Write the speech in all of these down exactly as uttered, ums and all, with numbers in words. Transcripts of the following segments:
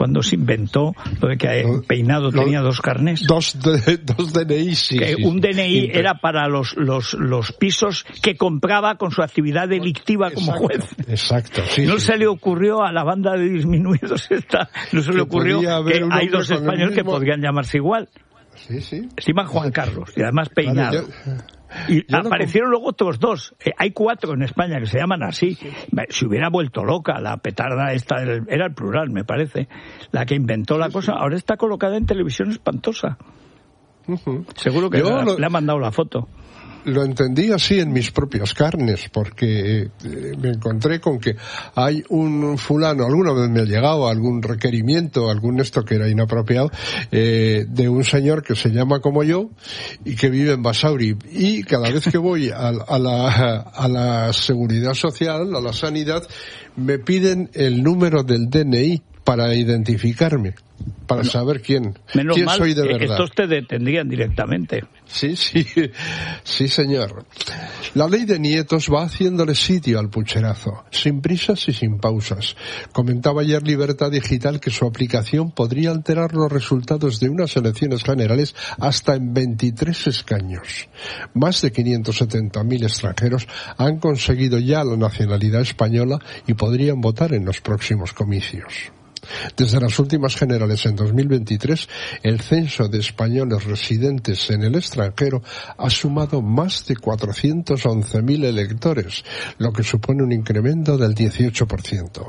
cuando se inventó lo de que el peinado lo, tenía dos carnés. Dos, de, dos D N I, sí. Que sí, un D N I sí. era para los, los, los pisos que compraba con su actividad delictiva como exacto, juez. Exacto. Sí, no sí, se sí. le ocurrió a la banda de disminuidos esta, no se que le ocurrió que hay dos españoles mismo... que podrían llamarse igual. Sí, sí. Encima Juan Carlos, y además peinado. Vale, yo... Y Yo aparecieron no... luego otros dos. Eh, hay cuatro en España que se llaman así. Se hubiera vuelto loca la petarda esta, era el plural, me parece, la que inventó la sí, cosa. Sí. Ahora está colocada en Televisión Espantosa. Uh-huh. Seguro que la, lo... le ha mandado la foto. Lo entendí así en mis propias carnes, porque eh, me encontré con que hay un fulano, alguna vez me ha llegado algún requerimiento, algún esto que era inapropiado, eh, de un señor que se llama como yo y que vive en Basauri. Y cada vez que voy a, a, la, a la seguridad social, a la sanidad, me piden el número del D N I para identificarme, para bueno, saber quién, menos quién mal, soy de eh, verdad. Estos te detendrían directamente. Sí, sí, sí, señor. La ley de nietos va haciéndole sitio al pucherazo, sin prisas y sin pausas. Comentaba ayer Libertad Digital que su aplicación podría alterar los resultados de unas elecciones generales hasta en veintitrés escaños. Más de quinientos setenta mil extranjeros han conseguido ya la nacionalidad española y podrían votar en los próximos comicios. Desde las últimas generales en dos mil veintitrés, el censo de españoles residentes en el extranjero ha sumado más de cuatrocientos once mil electores, lo que supone un incremento del dieciocho por ciento.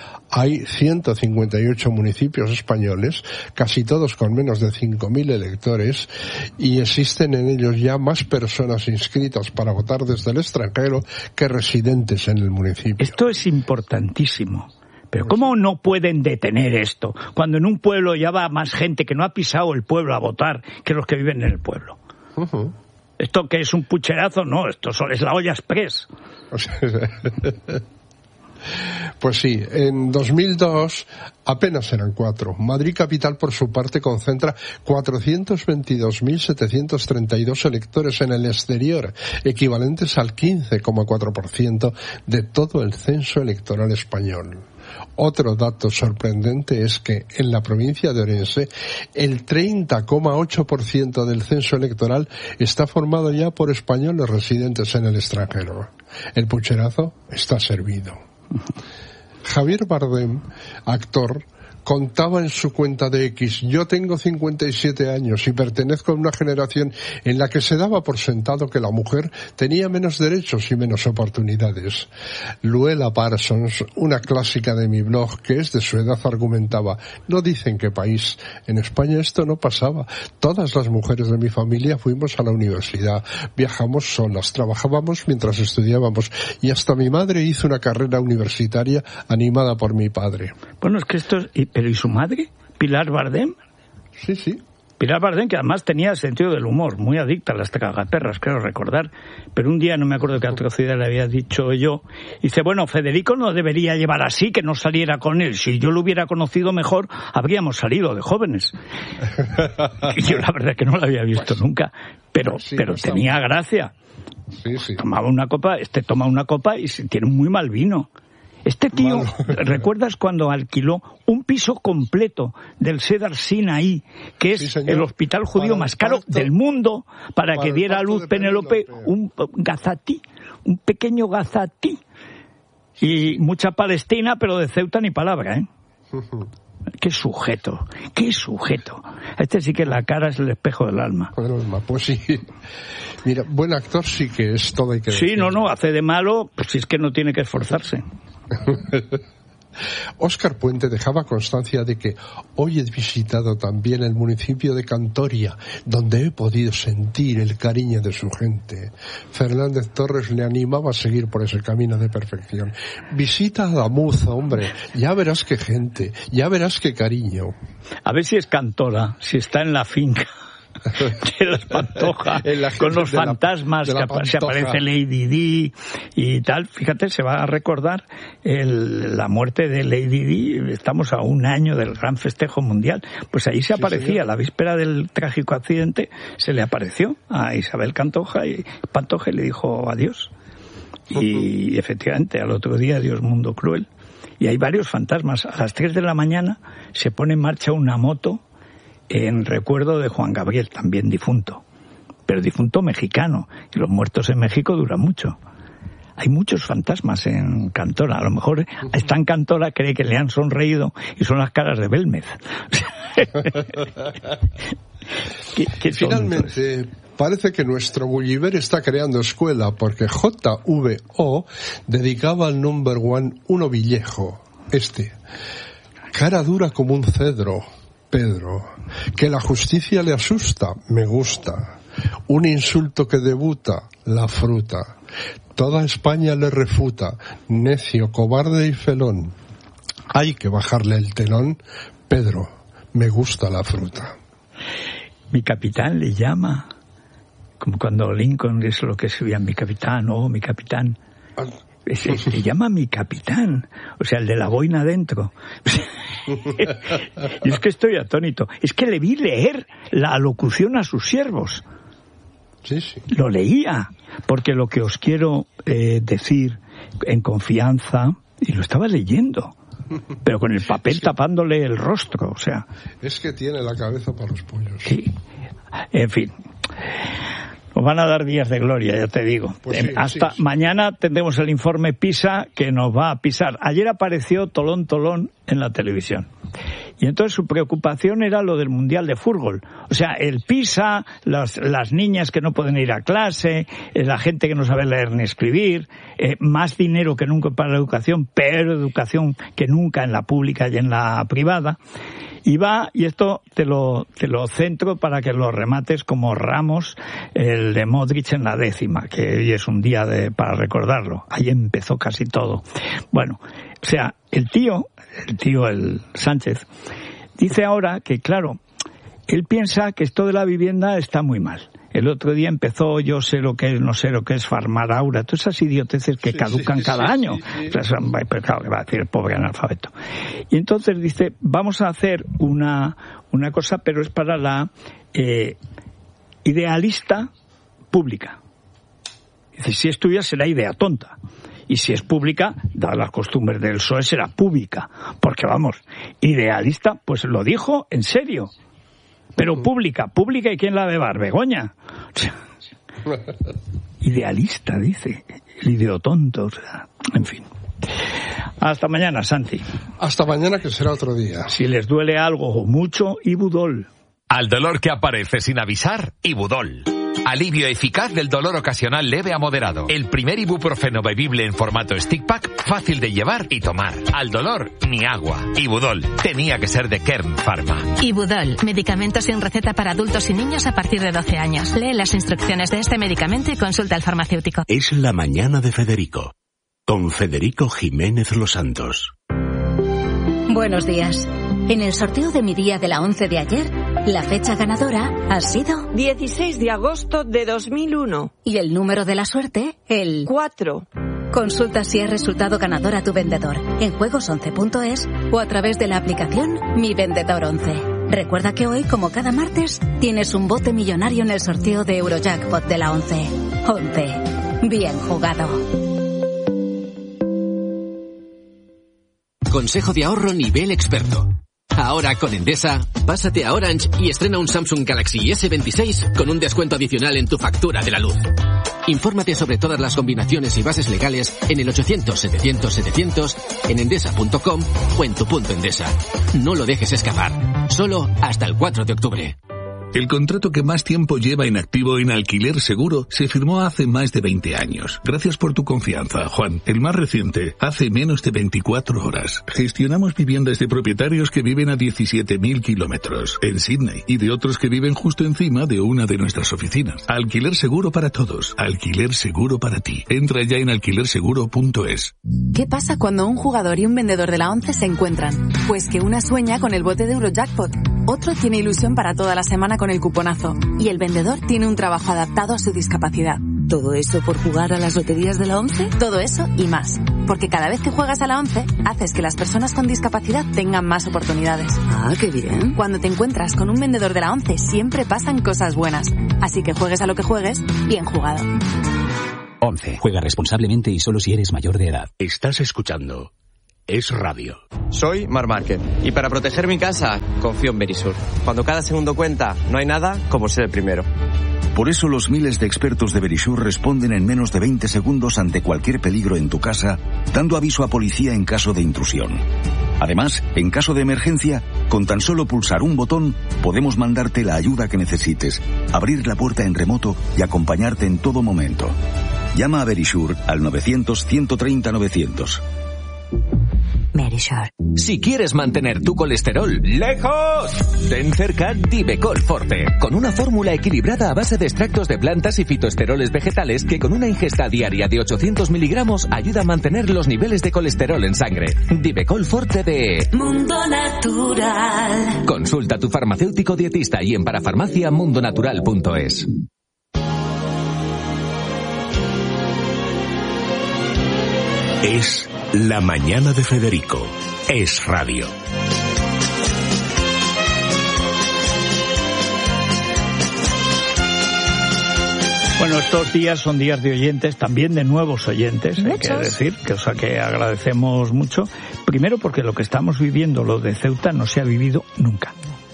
Hay ciento cincuenta y ocho municipios españoles, casi todos con menos de cinco mil electores, y existen en ellos ya más personas inscritas para votar desde el extranjero que residentes en el municipio. Esto es importantísimo. Pero ¿cómo no pueden detener esto? Cuando en un pueblo ya va más gente que no ha pisado el pueblo a votar que los que viven en el pueblo. Uh-huh. ¿Esto que es un pucherazo? No, esto es la olla express. Pues sí, en dos mil dos apenas eran cuatro. Madrid capital, por su parte, concentra cuatrocientos veintidós mil setecientos treinta y dos electores en el exterior, equivalentes al quince coma cuatro por ciento de todo el censo electoral español. Otro dato sorprendente es que en la provincia de Orense el treinta coma ocho por ciento del censo electoral está formado ya por españoles residentes en el extranjero. El pucherazo está servido. Javier Bardem, actor, contaba en su cuenta de X: yo tengo cincuenta y siete años y pertenezco a una generación en la que se daba por sentado que la mujer tenía menos derechos y menos oportunidades. Luella Parsons, una clásica de mi blog que es de su edad, argumentaba: no dicen qué país, en España esto no pasaba. Todas las mujeres de mi familia fuimos a la universidad, viajamos solas, trabajábamos mientras estudiábamos y hasta mi madre hizo una carrera universitaria animada por mi padre. Bueno, es que esto es... ¿Pero y su madre? ¿Pilar Bardem? Sí, sí. Pilar Bardem, que además tenía sentido del humor, muy adicta a las tragaperras, creo recordar. Pero un día, no me acuerdo qué atrocidad le había dicho yo, dice, bueno, Federico no debería llevar así, que no saliera con él. Si yo lo hubiera conocido mejor, habríamos salido de jóvenes. Yo la verdad que no lo había visto nunca, pero, sí, pero tenía gracia. Sí, sí. Tomaba una copa, este toma una copa y tiene un muy mal vino. Este tío, ¿recuerdas cuando alquiló un piso completo del Cedar Sinaí, que es sí, el hospital judío más caro parto, del mundo, para, para que diera a luz Penélope un gazatí, un pequeño gazatí? Y mucha Palestina, pero de Ceuta ni palabra, ¿eh? Uh-huh. Qué sujeto, qué sujeto. Este sí que la cara es el espejo del alma. Del alma, pues sí. Mira, buen actor sí que es, todo hay que decir. Sí, no, no, hace de malo, pues si es que no tiene que esforzarse. Óscar Puente dejaba constancia de que hoy he visitado también el municipio de Cantoria, donde he podido sentir el cariño de su gente. Fernández Torres le animaba a seguir por ese camino de perfección. Visita a Damuz, hombre, ya verás qué gente, ya verás qué cariño. A ver si es Cantora, si está en la finca de la Pantoja, con los fantasmas la, que se aparece Lady Di y tal. Fíjate, se va a recordar el, la muerte de Lady Di. Estamos a un año del gran festejo mundial. Pues ahí se sí, aparecía, señor. La víspera del trágico accidente, se le apareció a Isabel Cantoja y Pantoja y le dijo adiós. Y efectivamente, al otro día, Dios mundo cruel. Y hay varios fantasmas. A las tres de la mañana se pone en marcha una moto en recuerdo de Juan Gabriel, también difunto, pero difunto mexicano, y los muertos en México duran mucho. Hay muchos fantasmas en Cantora. A lo mejor está en Cantora, cree que le han sonreído y son las caras de Belmez. ¿Qué, qué Finalmente, parece que nuestro Gulliver está creando escuela, porque J V O dedicaba al number one uno Villejo, este. Cara dura como un cedro, Pedro. Que la justicia le asusta, me gusta. Un insulto que debuta, la fruta. Toda España le refuta, necio, cobarde y felón. Hay que bajarle el telón, Pedro, me gusta la fruta. Mi capitán le llama, como cuando Lincoln es lo que escribía, mi capitán, oh, mi capitán. Es, es, le llama mi capitán, o sea, el de la boina adentro. Y es que estoy atónito. Es que le vi leer la alocución a sus siervos. Sí, sí. Lo leía, porque lo que os quiero eh, decir en confianza, y lo estaba leyendo, pero con el papel sí. tapándole el rostro, o sea... Es que tiene la cabeza para los pollos. Sí, en fin... Nos van a dar días de gloria, ya te digo. Pues sí, Hasta sí, sí. mañana tendremos el informe PISA que nos va a pisar. Ayer apareció Tolón Tolón en la televisión. Y entonces su preocupación era lo del Mundial de Fútbol. O sea, el PISA, las, las niñas que no pueden ir a clase, la gente que no sabe leer ni escribir, eh, más dinero que nunca para la educación, pero educación que nunca en la pública y en la privada. Y va, y esto te lo, te lo centro para que lo remates como Ramos, el de Modric en la décima, que hoy es un día de, para recordarlo. Ahí empezó casi todo. Bueno, o sea, el tío, el tío, el Sánchez, dice ahora que, claro, él piensa que esto de la vivienda está muy mal. El otro día empezó, yo sé lo que es, no sé lo que es Farmaraura, todas esas idioteces que sí, caducan sí, cada sí, año. Sí, sí. O sea, pero claro, que va a decir el pobre analfabeto. Y entonces dice, vamos a hacer una, una cosa, pero es para la eh, idealista pública. Dice, si es tuya será idea tonta. Y si es pública, dadas las costumbres del P S O E, será pública. Porque vamos, idealista, pues lo dijo en serio. Pero pública, pública, ¿y quién la beba? Begoña. O sea, idealista, dice. El ideotonto, o sea, en fin. Hasta mañana, Santi. Hasta mañana, que será otro día. Si les duele algo o mucho, Ibudol. Al dolor que aparece sin avisar, Ibudol. Alivio eficaz del dolor ocasional leve a moderado. El primer ibuprofeno bebible en formato stick pack, fácil de llevar y tomar. Al dolor, ni agua. Ibudol. Tenía que ser de Kern Pharma. Ibudol. Medicamento sin receta para adultos y niños a partir de doce años. Lee las instrucciones de este medicamento y consulta al farmacéutico. Es la mañana de Federico. Con Federico Jiménez Los Santos. Buenos días. En el sorteo de mi día de la once de ayer, la fecha ganadora ha sido... dieciséis de agosto de dos mil uno. Y el número de la suerte, el... cuatro. Consulta si has resultado ganador a tu vendedor en juegos once punto es o a través de la aplicación Mi Vendedor once. Recuerda que hoy, como cada martes, tienes un bote millonario en el sorteo de Eurojackpot de la once. once. Bien jugado. Consejo de ahorro nivel experto. Ahora con Endesa, pásate a Orange y estrena un Samsung Galaxy ese veintiséis con un descuento adicional en tu factura de la luz. Infórmate sobre todas las combinaciones y bases legales en el ochocientos setecientos setecientos, en endesa punto com o en tu punto Endesa. No lo dejes escapar. Solo hasta el cuatro de octubre. El contrato que más tiempo lleva inactivo en Alquiler Seguro se firmó hace más de veinte años. Gracias por tu confianza, Juan. El más reciente, hace menos de veinticuatro horas. Gestionamos viviendas de propietarios que viven a diecisiete mil kilómetros en Sydney y de otros que viven justo encima de una de nuestras oficinas. Alquiler Seguro para todos. Alquiler Seguro para ti. Entra ya en alquiler seguro punto es. ¿Qué pasa cuando un jugador y un vendedor de la once se encuentran? Pues que una sueña con el bote de Eurojackpot, otro tiene ilusión para toda la semana con el cuponazo y el vendedor tiene un trabajo adaptado a su discapacidad. ¿Todo eso por jugar a las loterías de la once? Todo eso y más. Porque cada vez que juegas a la once, haces que las personas con discapacidad tengan más oportunidades. Ah, qué bien. Cuando te encuentras con un vendedor de la once, siempre pasan cosas buenas. Así que juegues a lo que juegues, bien jugado. once. Juega responsablemente y solo si eres mayor de edad. Estás escuchando es radio. Soy Mar Márquez y para proteger mi casa confío en Verisur. Cuando cada segundo cuenta, no hay nada como ser el primero. Por eso los miles de expertos de Verisur responden en menos de veinte segundos ante cualquier peligro en tu casa, dando aviso a policía en caso de intrusión. Además, en caso de emergencia, con tan solo pulsar un botón, podemos mandarte la ayuda que necesites, abrir la puerta en remoto y acompañarte en todo momento. Llama a Verisur al novecientos, ciento treinta, novecientos. Verisur. Si quieres mantener tu colesterol lejos, ten cerca Divecol Forte, con una fórmula equilibrada a base de extractos de plantas y fitoesteroles vegetales que con una ingesta diaria de ochocientos miligramos ayuda a mantener los niveles de colesterol en sangre. Divecol Forte de Mundo Natural. Consulta a tu farmacéutico dietista y en parafarmacia mundo natural punto es. Es La Mañana de Federico. Es radio. Bueno, estos días son días de oyentes, también de nuevos oyentes, hay que decir, que, o sea, que agradecemos mucho. Primero porque lo que estamos viviendo, lo de Ceuta, no se ha vivido nunca.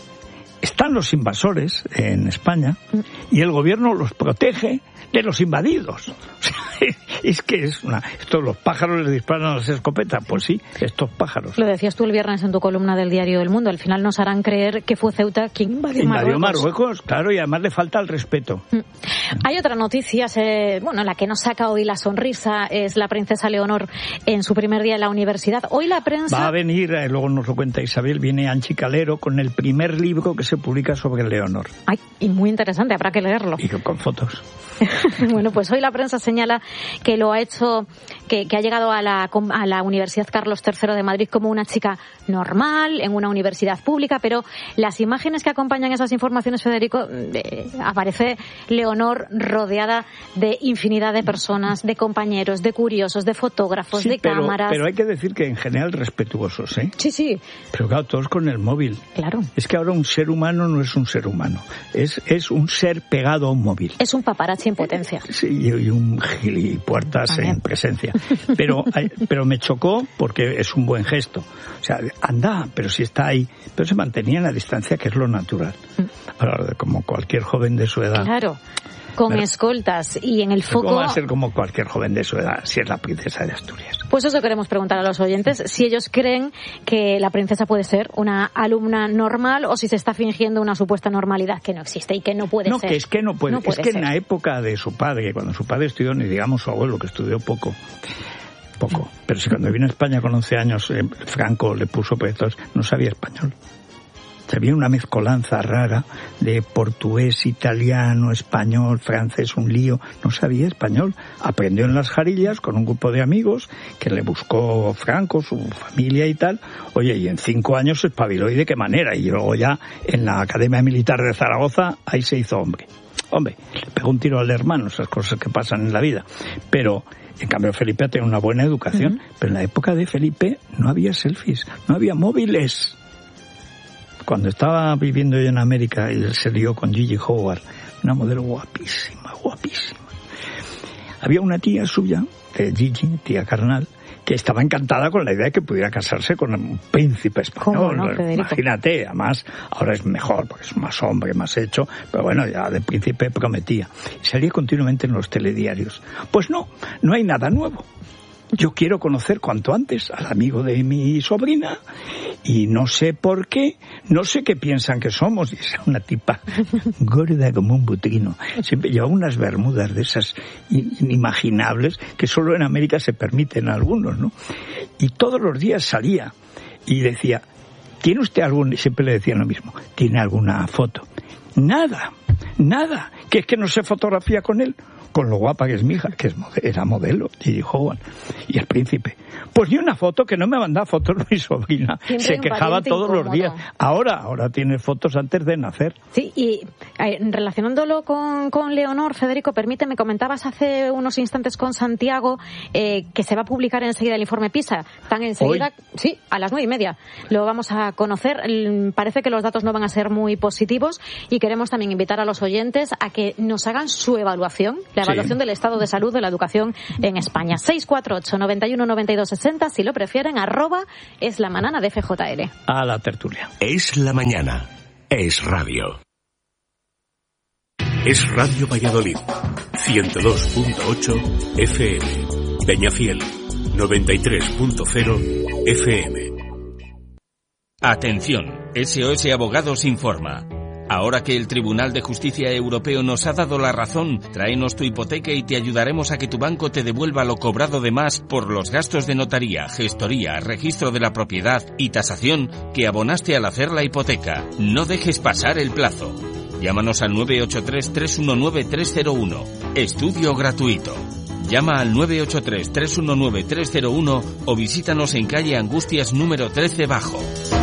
Están los invasores en España y el gobierno los protege de los invadidos. O sea, es que es una... Estos los pájaros les disparan a las escopetas. Pues sí, estos pájaros. Lo decías tú el viernes en tu columna del diario El Mundo. Al final nos harán creer que fue Ceuta quien invadió, invadió Marruecos. Marruecos, claro, y además le falta el respeto. Mm. Hay otra noticia, eh, bueno, la que nos saca hoy la sonrisa es la princesa Leonor en su primer día en la universidad. Hoy la prensa... Va a venir, eh, luego nos lo cuenta Isabel, viene Anchi Calero con el primer libro que se publica sobre Leonor. Ay, y muy interesante, habrá que leerlo. Y con fotos. Bueno, pues hoy la prensa señala que lo ha hecho, que, que ha llegado a la, a la Universidad Carlos tercero de Madrid como una chica normal, en una universidad pública, pero las imágenes que acompañan esas informaciones, Federico, eh, aparece Leonor rodeada de infinidad de personas, de compañeros, de curiosos, de fotógrafos, sí, de pero, cámaras. Pero hay que decir que en general respetuosos, ¿eh? Sí, sí. Pero claro, todos con el móvil. Claro. Es que ahora un ser humano no es un ser humano, es, es un ser pegado a un móvil. Es un paparazzi en potencia. Sí, y un gilipuertas También. en presencia. Pero, pero me chocó porque es un buen gesto. O sea, anda, pero si está ahí. Pero se mantenía en la distancia, que es lo natural. Ahora, como cualquier joven de su edad. Claro. Con pero, escoltas y en el foco... ¿Cómo va a ser como cualquier joven de su edad si es la princesa de Asturias? Pues eso queremos preguntar a los oyentes, si ellos creen que la princesa puede ser una alumna normal o si se está fingiendo una supuesta normalidad que no existe y que no puede no, ser. No, que es que no puede. No puede es que ser. En la época de su padre, cuando su padre estudió, ni digamos su abuelo, que estudió poco, poco, pero si cuando vino a España con once años, eh, Franco le puso proyectos, no sabía español. Había una mezcolanza rara de portugués, italiano, español, francés, un lío. No sabía español. Aprendió en las Jarillas con un grupo de amigos que le buscó Franco, su familia y tal. Oye, y en cinco años se espabiló. ¿Y de qué manera? Y luego ya en la Academia Militar de Zaragoza, ahí se hizo hombre. Hombre, le pegó un tiro al hermano, esas cosas que pasan en la vida. Pero... En cambio, Felipe ha tenido una buena educación. Uh-huh. Pero en la época de Felipe no había selfies, no había móviles. Cuando estaba viviendo yo en América, él se lió con Gigi Howard, una modelo guapísima, guapísima. Había una tía suya, de Gigi, tía carnal, que estaba encantada con la idea de que pudiera casarse con un príncipe español. No, imagínate, además, ahora es mejor, porque es más hombre, más hecho, pero bueno, ya de príncipe prometía. Salía continuamente en los telediarios. Pues no, no hay nada nuevo. Yo quiero conocer cuanto antes al amigo de mi sobrina y no sé por qué, no sé qué piensan que somos. Y es una tipa gorda como un butrino. Siempre llevaba unas bermudas de esas inimaginables que solo en América se permiten a algunos, ¿no? Y todos los días salía y decía, ¿tiene usted algún...? Y siempre le decían lo mismo, ¿tiene alguna foto? Nada, nada, que es que no se fotografía con él. Con lo guapa que es mi hija, que es modelo, era modelo, Gigi Howard, y el príncipe. Pues ni una foto, que no me mandaba fotos mi sobrina. Siempre se quejaba todos incómodo. Los días. Ahora, ahora tiene fotos antes de nacer. Sí, y eh, relacionándolo con, con Leonor, Federico, permíteme, comentabas hace unos instantes con Santiago eh, que se va a publicar enseguida el informe PISA. Tan enseguida, ¿Hoy? Sí, a las nueve y media. Lo vamos a conocer. Parece que los datos no van a ser muy positivos y queremos también invitar a los oyentes a que nos hagan su evaluación, la evaluación sí. del estado de salud de la educación en España. seis cuatro ocho, noventa y uno, noventa y dos trescientos sesenta, si lo prefieren, arroba es la mañana de F J L. A la tertulia. Es la mañana. Es radio. Es Radio Valladolid. ciento dos punto ocho F M. Peñafiel. noventa y tres punto cero F M. Atención, S O S Abogados informa. Ahora que el Tribunal de Justicia Europeo nos ha dado la razón, tráenos tu hipoteca y te ayudaremos a que tu banco te devuelva lo cobrado de más por los gastos de notaría, gestoría, registro de la propiedad y tasación que abonaste al hacer la hipoteca. No dejes pasar el plazo. Llámanos al nueve ocho tres, tres uno nueve, tres cero uno. Estudio gratuito. Llama al nueve ocho tres, tres uno nueve, tres cero uno o visítanos en calle Angustias número trece Bajo.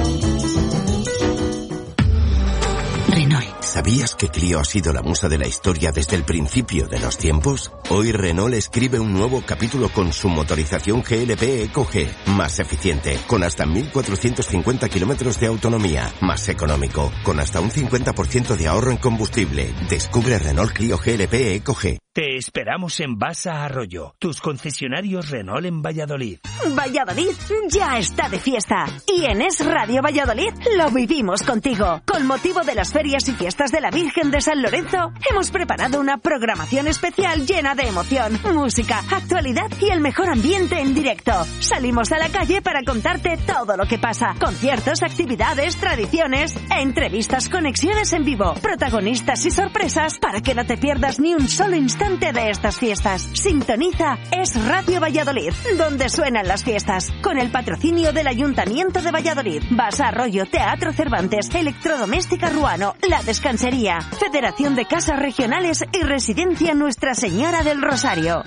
Renault. ¿Sabías que Clio ha sido la musa de la historia desde el principio de los tiempos? Hoy Renault escribe un nuevo capítulo con su motorización G L P Eco G, más eficiente, con hasta mil cuatrocientos cincuenta kilómetros de autonomía, más económico, con hasta un cincuenta por ciento de ahorro en combustible. Descubre Renault Clio G L P Eco G. Te esperamos en Basa Arroyo, tus concesionarios Renault en Valladolid. Valladolid ya está de fiesta y en Es Radio Valladolid lo vivimos contigo. Con motivo de las ferias y fiestas de la Virgen de San Lorenzo, hemos preparado una programación especial llena de emoción, música, actualidad y el mejor ambiente en directo. Salimos a la calle para contarte todo lo que pasa. Conciertos, actividades, tradiciones, entrevistas, conexiones en vivo, protagonistas y sorpresas para que no te pierdas ni un solo instante de estas fiestas. Sintoniza Es Radio Valladolid, donde suenan las fiestas, con el patrocinio del Ayuntamiento de Valladolid, Basa Arroyo, Teatro Cervantes, Electrodoméstica Ruano, La Descansería, Federación de Casas Regionales y Residencia Nuestra Señora del Rosario.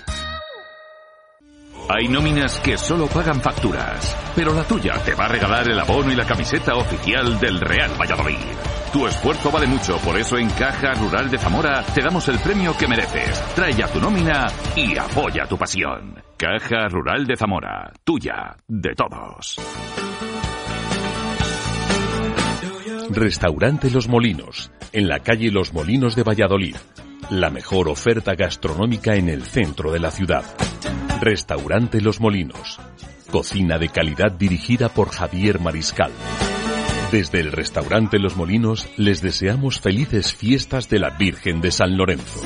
Hay nóminas que solo pagan facturas, pero la tuya te va a regalar el abono y la camiseta oficial del Real Valladolid. Tu esfuerzo vale mucho, por eso en Caja Rural de Zamora te damos el premio que mereces. Trae ya tu nómina y apoya tu pasión. Caja Rural de Zamora, tuya, de todos. Restaurante Los Molinos, en la calle Los Molinos de Valladolid. La mejor oferta gastronómica en el centro de la ciudad. Restaurante Los Molinos. Cocina de calidad dirigida por Javier Mariscal. Desde el Restaurante Los Molinos les deseamos felices fiestas de la Virgen de San Lorenzo.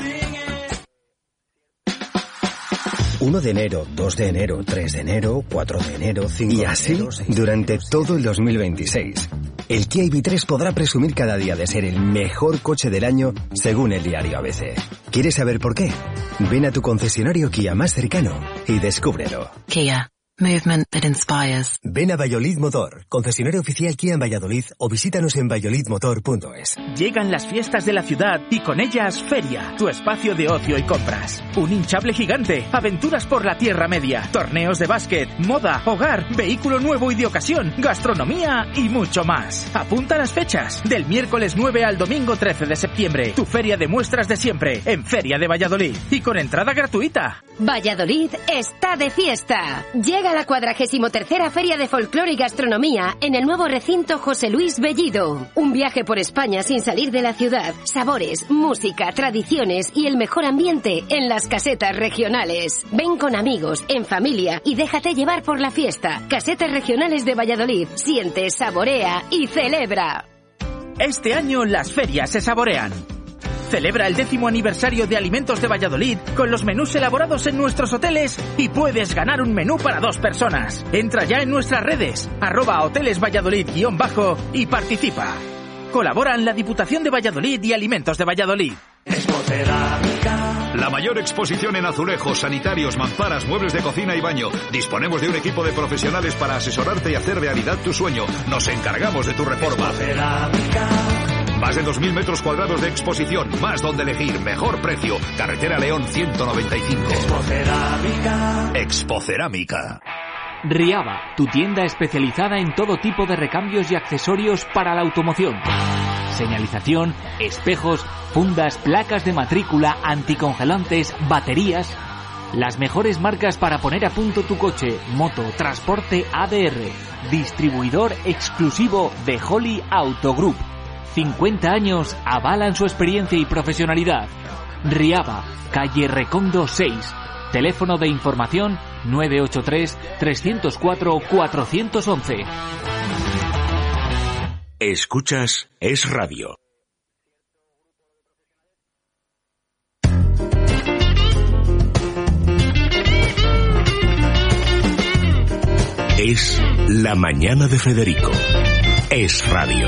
uno de enero, dos de enero, tres de enero, cuatro de enero, cinco de enero... Y así durante todo el dos mil veintiséis. El Kia I V tres podrá presumir cada día de ser el mejor coche del año según el diario A B C. ¿Quieres saber por qué? Ven a tu concesionario Kia más cercano y descúbrelo. Kia. Movement that inspires. Ven a Valladolid Motor, concesionario oficial Kia en Valladolid, o visítanos en valladolid motor punto es. Llegan las fiestas de la ciudad y con ellas Feria, tu espacio de ocio y compras. Un hinchable gigante, aventuras por la Tierra Media, torneos de básquet, moda, hogar, vehículo nuevo y de ocasión, gastronomía y mucho más. Apunta las fechas, del miércoles nueve al domingo trece de septiembre. Tu feria de muestras de siempre, en Feria de Valladolid, y con entrada gratuita. Valladolid está de fiesta. Llega la cuadragésimo tercera Feria de Folclore y Gastronomía en el nuevo recinto José Luis Bellido. Un viaje por España sin salir de la ciudad. Sabores, música, tradiciones y el mejor ambiente en las casetas regionales. Ven con amigos, en familia y déjate llevar por la fiesta. Casetas regionales de Valladolid. Siente, saborea y celebra. Este año las ferias se saborean. Celebra el décimo aniversario de Alimentos de Valladolid con los menús elaborados en nuestros hoteles y puedes ganar un menú para dos personas. Entra ya en nuestras redes, arroba hoteles Valladolid guión bajo y participa. Colaboran la Diputación de Valladolid y Alimentos de Valladolid. La mayor exposición en azulejos, sanitarios, mamparas, muebles de cocina y baño. Disponemos de un equipo de profesionales para asesorarte y hacer realidad tu sueño. Nos encargamos de tu reforma. Más de dos mil metros cuadrados de exposición, más donde elegir, mejor precio. Carretera León ciento noventa y cinco. Expocerámica. Expocerámica. Riaba, tu tienda especializada en todo tipo de recambios y accesorios para la automoción. Señalización, espejos, fundas, placas de matrícula, anticongelantes, baterías. Las mejores marcas para poner a punto tu coche, moto, transporte A D R. Distribuidor exclusivo de Holly Auto Group. cincuenta años avalan su experiencia y profesionalidad. Riaba, calle Recondo seis. Teléfono de información nueve ocho tres, tres cero cuatro, cuatro uno uno. Escuchas Es Radio. Es La Mañana de Federico. Es Radio.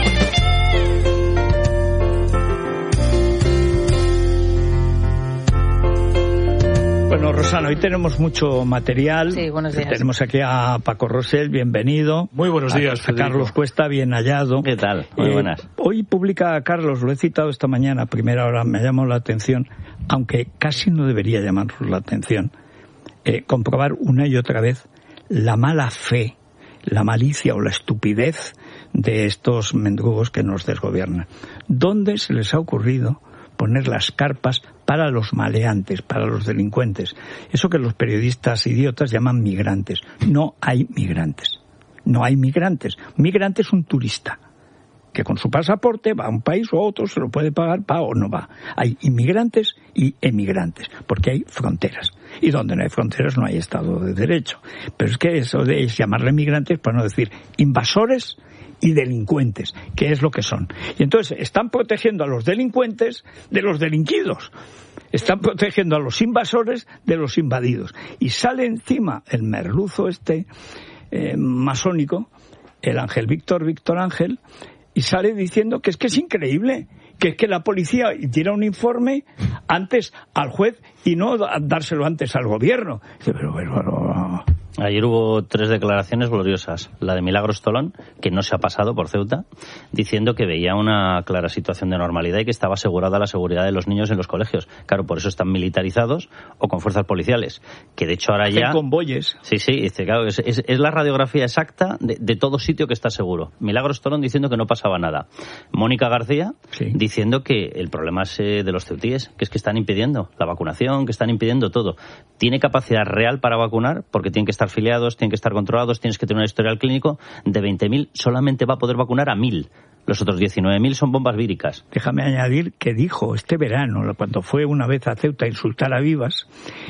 Bueno, Rosana, hoy tenemos mucho material. Sí, buenos días. Tenemos aquí a Paco Rosell, bienvenido. Muy buenos días, a, a Carlos Cuesta, bien hallado. ¿Qué tal? Muy eh, buenas. Hoy publica Carlos, lo he citado esta mañana, a primera hora, me ha llamado la atención, aunque casi no debería llamarnos la atención, eh, comprobar una y otra vez la mala fe, la malicia o la estupidez de estos mendrugos que nos desgobiernan. ¿Dónde se les ha ocurrido poner las carpas para los maleantes, para los delincuentes? Eso que los periodistas idiotas llaman migrantes. No hay migrantes. No hay migrantes. Migrante es un turista que con su pasaporte va a un país o a otro, se lo puede pagar, va o no va. Hay inmigrantes y emigrantes, porque hay fronteras. Y donde no hay fronteras no hay Estado de Derecho. Pero es que eso de llamarle migrantes, para no decir invasores y delincuentes, que es lo que son. Y entonces están protegiendo a los delincuentes de los delinquidos. Están protegiendo a los invasores de los invadidos. Y sale encima el merluzo este eh, masónico, el Ángel Víctor, Víctor Ángel, y sale diciendo que es que es increíble, que es que la policía diera un informe antes al juez y no dárselo antes al gobierno. Dice, pero, pero, pero Ayer hubo tres declaraciones gloriosas. La de Milagros Tolón, que no se ha pasado por Ceuta, diciendo que veía una clara situación de normalidad y que estaba asegurada la seguridad de los niños en los colegios. Claro, por eso están militarizados o con fuerzas policiales. Que de hecho ahora ya... Hacen convoyes. Sí, sí, dice, claro, es, es, es la radiografía exacta de, de todo sitio que está seguro. Milagros Tolón diciendo que no pasaba nada. Mónica García sí. diciendo que el problema es eh, de los ceutíes, que es que están impidiendo la vacunación, que están impidiendo todo. Tiene capacidad real para vacunar porque tienen que estar afiliados, tienen que estar controlados, tienes que tener un historial clínico. De veinte mil solamente va a poder vacunar a mil. Los otros diecinueve mil son bombas víricas. Déjame añadir que dijo este verano, cuando fue una vez a Ceuta a insultar a Vivas,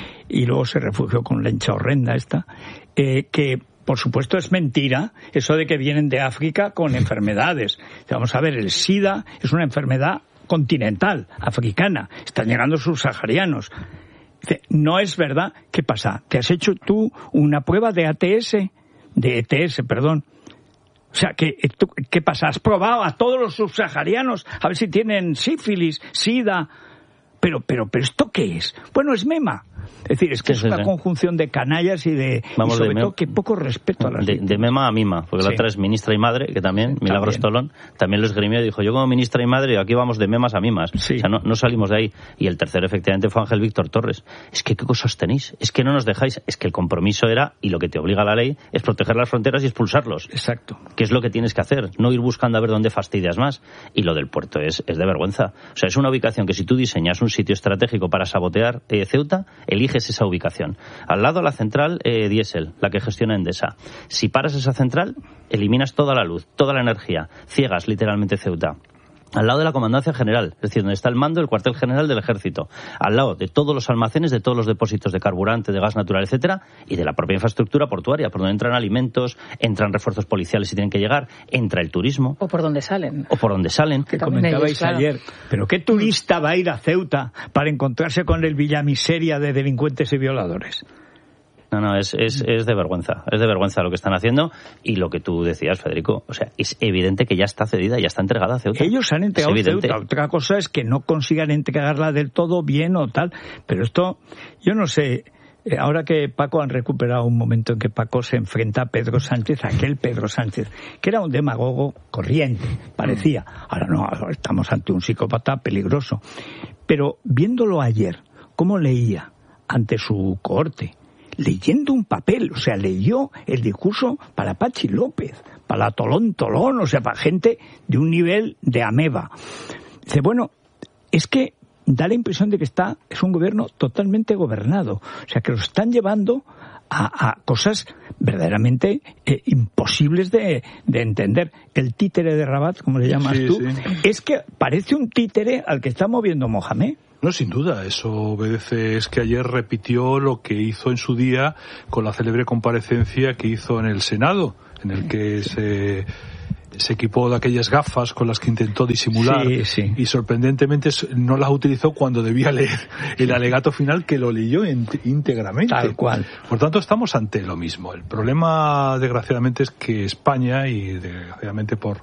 y luego se refugió con la hincha horrenda esta, eh, que por supuesto es mentira eso de que vienen de África con enfermedades. Vamos a ver, el SIDA es una enfermedad continental, africana. Están llegando subsaharianos. No es verdad. ¿Qué pasa? ¿Te has hecho tú una prueba de A T S? De E T S, perdón. O sea, ¿qué, ¿qué pasa? ¿Has probado a todos los subsaharianos a ver si tienen sífilis, sida? Pero, pero, pero ¿esto qué es? Bueno, es mema. Es decir, es que sí, es sí, una sí. conjunción de canallas y de Vamos y sobre de todo que poco respeto a las de, de mema a mima, porque sí. la otra es ministra y madre, que también, sí, Milagros también. Tolón, también lo esgrimió y dijo, yo como ministra y madre, aquí vamos de memas a mimas. Sí. O sea, no, no salimos de ahí. Y el tercero, efectivamente, fue Ángel Víctor Torres. Es que, ¿qué cosas tenéis? Es que no nos dejáis. Es que el compromiso era, y lo que te obliga la ley, es proteger las fronteras y expulsarlos. Exacto. Que es lo que tienes que hacer, no ir buscando a ver dónde fastidias más. Y lo del puerto es, es de vergüenza. O sea, es una ubicación que si tú diseñas un sitio estratégico para sabotear eh, Ceuta, eliges esa ubicación. Al lado la central eh, diésel, la que gestiona Endesa. Si paras esa central, eliminas toda la luz, toda la energía, ciegas literalmente Ceuta. Al lado de la Comandancia General, es decir, donde está el mando del cuartel general del Ejército, al lado de todos los almacenes, de todos los depósitos de carburante, de gas natural, etcétera, y de la propia infraestructura portuaria, por donde entran alimentos, entran refuerzos policiales si tienen que llegar, entra el turismo. O por donde salen. O por donde salen. Que comentabais ellos, claro. ayer. Pero ¿qué turista va a ir a Ceuta para encontrarse con el Villamiseria de delincuentes y violadores? No, no, es, es, es de vergüenza, es de vergüenza lo que están haciendo y lo que tú decías, Federico. O sea, es evidente que ya está cedida, ya está entregada a Ceuta. Ellos han entregado a Ceuta. Otra cosa es que no consigan entregarla del todo bien o tal. Pero esto, yo no sé, ahora que Paco han recuperado un momento en que Paco se enfrenta a Pedro Sánchez, aquel Pedro Sánchez, que era un demagogo corriente, parecía. Ahora no, ahora estamos ante un psicópata peligroso. Pero viéndolo ayer, cómo leía ante su cohorte, leyendo un papel, o sea, leyó el discurso para Pachi López, para Tolón Tolón, o sea, para gente de un nivel de ameba. Dice, bueno, es que da la impresión de que está es un gobierno totalmente gobernado, o sea, que lo están llevando a, a cosas verdaderamente eh, imposibles de, de entender. El títere de Rabat, como le llamas sí, tú, sí. es que parece un títere al que está moviendo Mohamed. No, sin duda, eso obedece, es que ayer repitió lo que hizo en su día con la célebre comparecencia que hizo en el Senado, en el que se, se equipó de aquellas gafas con las que intentó disimular, sí, sí. y sorprendentemente no las utilizó cuando debía leer el alegato final, que lo leyó íntegramente. Tal cual. Por tanto, estamos ante lo mismo. El problema, desgraciadamente, es que España, y desgraciadamente por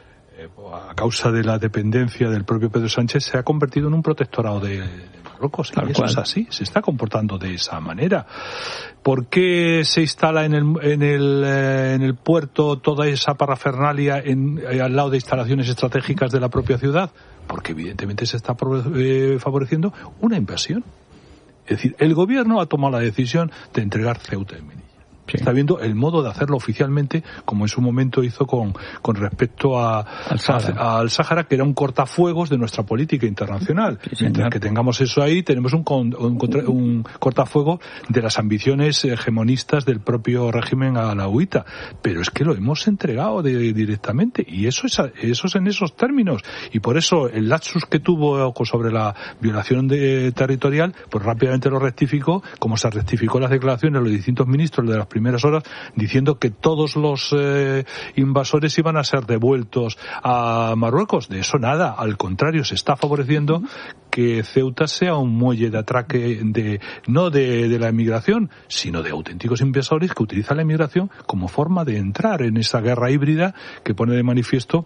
a causa de la dependencia del propio Pedro Sánchez, se ha convertido en un protectorado de, de Marruecos. Y eso es así, se está comportando de esa manera. ¿Por qué se instala en el, en el, eh, en el puerto toda esa parafernalia en, eh, al lado de instalaciones estratégicas de la propia ciudad? Porque evidentemente se está eh, favoreciendo una inversión. Es decir, el gobierno ha tomado la decisión de entregar Ceuta y Melilla. Sí. Está viendo el modo de hacerlo oficialmente, como en su momento hizo con, con respecto a, al, Sáhara. A, al Sáhara, que era un cortafuegos de nuestra política internacional. Sí, mientras que tengamos eso ahí, tenemos un, un, un cortafuegos de las ambiciones hegemonistas del propio régimen alauita. Pero es que lo hemos entregado de, de, directamente, y eso es, eso es en esos términos. Y por eso el lapsus que tuvo sobre la violación de, territorial, pues rápidamente lo rectificó, como se rectificó las declaraciones de los distintos ministros de las primeras horas, diciendo que todos los eh, invasores iban a ser devueltos a Marruecos. De eso nada, al contrario, se está favoreciendo que Ceuta sea un muelle de atraque de no de, de la inmigración, sino de auténticos invasores que utilizan la inmigración como forma de entrar en esa guerra híbrida que pone de manifiesto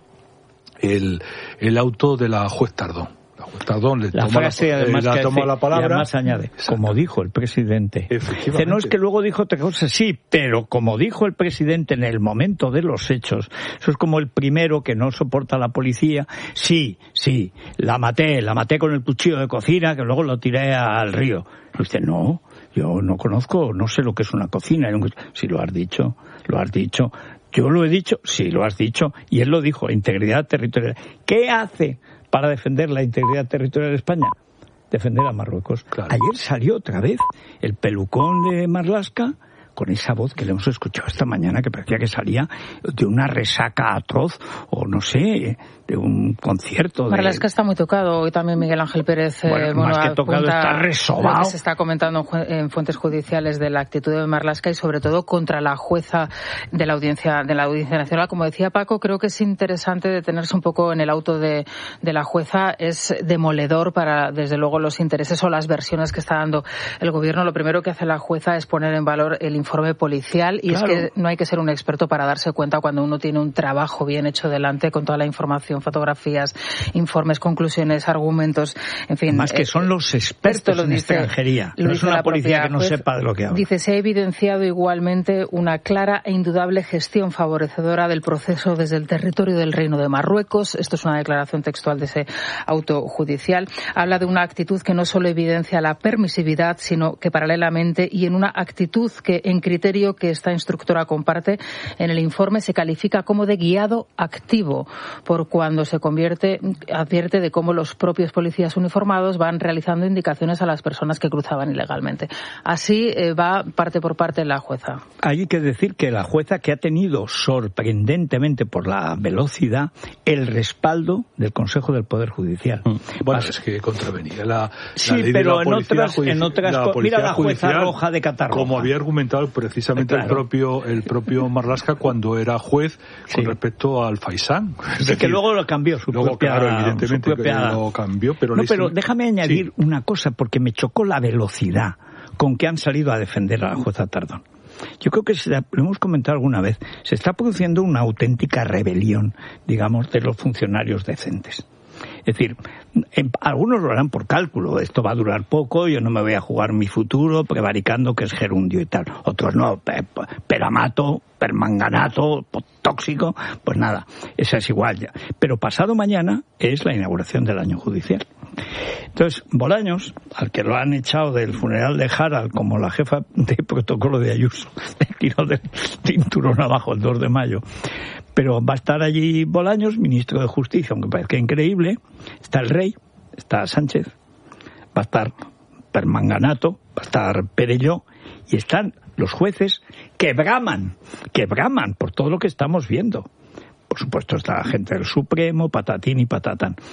el, el auto de la juez Tardón. Tardón le la toma frase, la, además, eh, la que toma hace, la palabra. Y además añade, como dijo el presidente. Dice, no es que luego dijo otra cosa, sí, pero como dijo el presidente en el momento de los hechos, eso es como el primero que no soporta a la policía. Sí, sí, la maté, la maté con el cuchillo de cocina, que luego lo tiré al río. Y usted, no, yo no conozco, no sé lo que es una cocina. Si lo has dicho, lo has dicho. Yo lo he dicho, sí, lo has dicho. Y él lo dijo, integridad territorial. ¿Qué hace para defender la integridad territorial de España? Defender a Marruecos. Claro. Ayer salió otra vez el pelucón de Marlaska con esa voz que le hemos escuchado esta mañana, que parecía que salía de una resaca atroz, o no sé, de un concierto. Marlaska de... está muy tocado, hoy también Miguel Ángel Pérez, bueno, eh, bueno, más que tocado, está resobado. Lo que se está comentando en fuentes judiciales de la actitud de Marlaska y sobre todo contra la jueza de la Audiencia de la Audiencia Nacional. Como decía Paco, creo que es interesante detenerse un poco en el auto de, de la jueza. Es demoledor para, desde luego, los intereses o las versiones que está dando el gobierno. Lo primero que hace la jueza es poner en valor el informe policial, y claro, es que no hay que ser un experto para darse cuenta cuando uno tiene un trabajo bien hecho delante con toda la información, fotografías, informes, conclusiones, argumentos, en fin. Más que eh, son los expertos en dice, extranjería, no es una policía que no juez, sepa de lo que habla. Dice, se ha evidenciado igualmente una clara e indudable gestión favorecedora del proceso desde el territorio del Reino de Marruecos. Esto es una declaración textual de ese auto judicial. Habla de una actitud que no solo evidencia la permisividad, sino que paralelamente, y en una actitud que en criterio que esta instructora comparte en el informe, se califica como de guiado activo, por cuando se convierte, advierte de cómo los propios policías uniformados van realizando indicaciones a las personas que cruzaban ilegalmente. Así eh, va parte por parte la jueza. Hay que decir que la jueza, que ha tenido sorprendentemente por la velocidad el respaldo del Consejo del Poder Judicial. Mm. Bueno, Vas... es que contravenía la, la sí, ley pero de la en otras, judici... en otras la mira la jueza judicial, roja de Catarroja. Como había argumentado precisamente claro. el propio el propio Marlaska cuando era juez con sí. respecto al Faisán. Es decir, que luego lo cambió su luego, propia, claro, evidentemente su propia... lo cambió, pero no, pero déjame añadir sí. una cosa, porque me chocó la velocidad con que han salido a defender a la jueza Tardón. Yo creo que, se, lo hemos comentado alguna vez, se está produciendo una auténtica rebelión, digamos, de los funcionarios decentes. Es decir, en, algunos lo harán por cálculo, esto va a durar poco, yo no me voy a jugar mi futuro prevaricando que es gerundio y tal. Otros no, peramato, permanganato, tóxico, pues nada, esa es igual ya. Pero pasado mañana es la inauguración del año judicial. Entonces, Bolaños, al que lo han echado del funeral de Harald como la jefa de protocolo de Ayuso, le tiró del cinturón abajo el dos de mayo. Pero va a estar allí Bolaños, ministro de Justicia, aunque parezca increíble. Está el rey, está Sánchez, va a estar Permanganato, va a estar Perelló, y están los jueces que braman, que braman por todo lo que estamos viendo. Por supuesto está la gente del Supremo, patatín y patatán.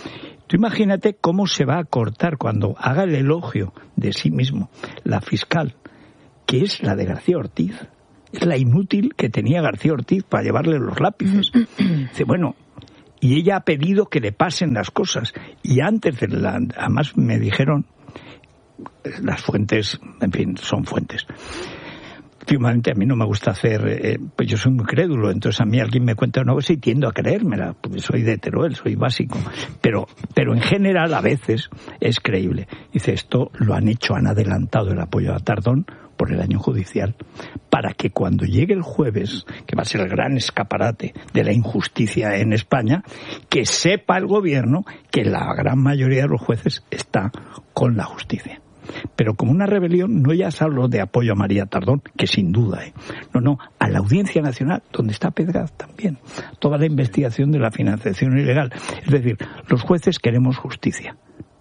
Tú imagínate cómo se va a cortar cuando haga el elogio de sí mismo la fiscal, que es la de García Ortiz. Es la inútil que tenía García Ortiz para llevarle los lápices. Dice, bueno, y ella ha pedido que le pasen las cosas. Y antes de la... Además me dijeron, las fuentes, en fin, son fuentes. Últimamente a mí no me gusta hacer, eh, pues yo soy muy crédulo, entonces a mí alguien me cuenta una cosa y tiendo a creérmela, porque soy de Teruel, soy básico, pero pero en general a veces es creíble. Dice, esto lo han hecho, han adelantado el apoyo a Tardón por el año judicial, para que cuando llegue el jueves, que va a ser el gran escaparate de la injusticia en España, que sepa el gobierno que la gran mayoría de los jueces está con la justicia. Pero como una rebelión, no ya hablo de apoyo a María Tardón, que sin duda, ¿eh? no, no, a la Audiencia Nacional, donde está Pedraz también, toda la investigación de la financiación ilegal. Es decir, los jueces queremos justicia.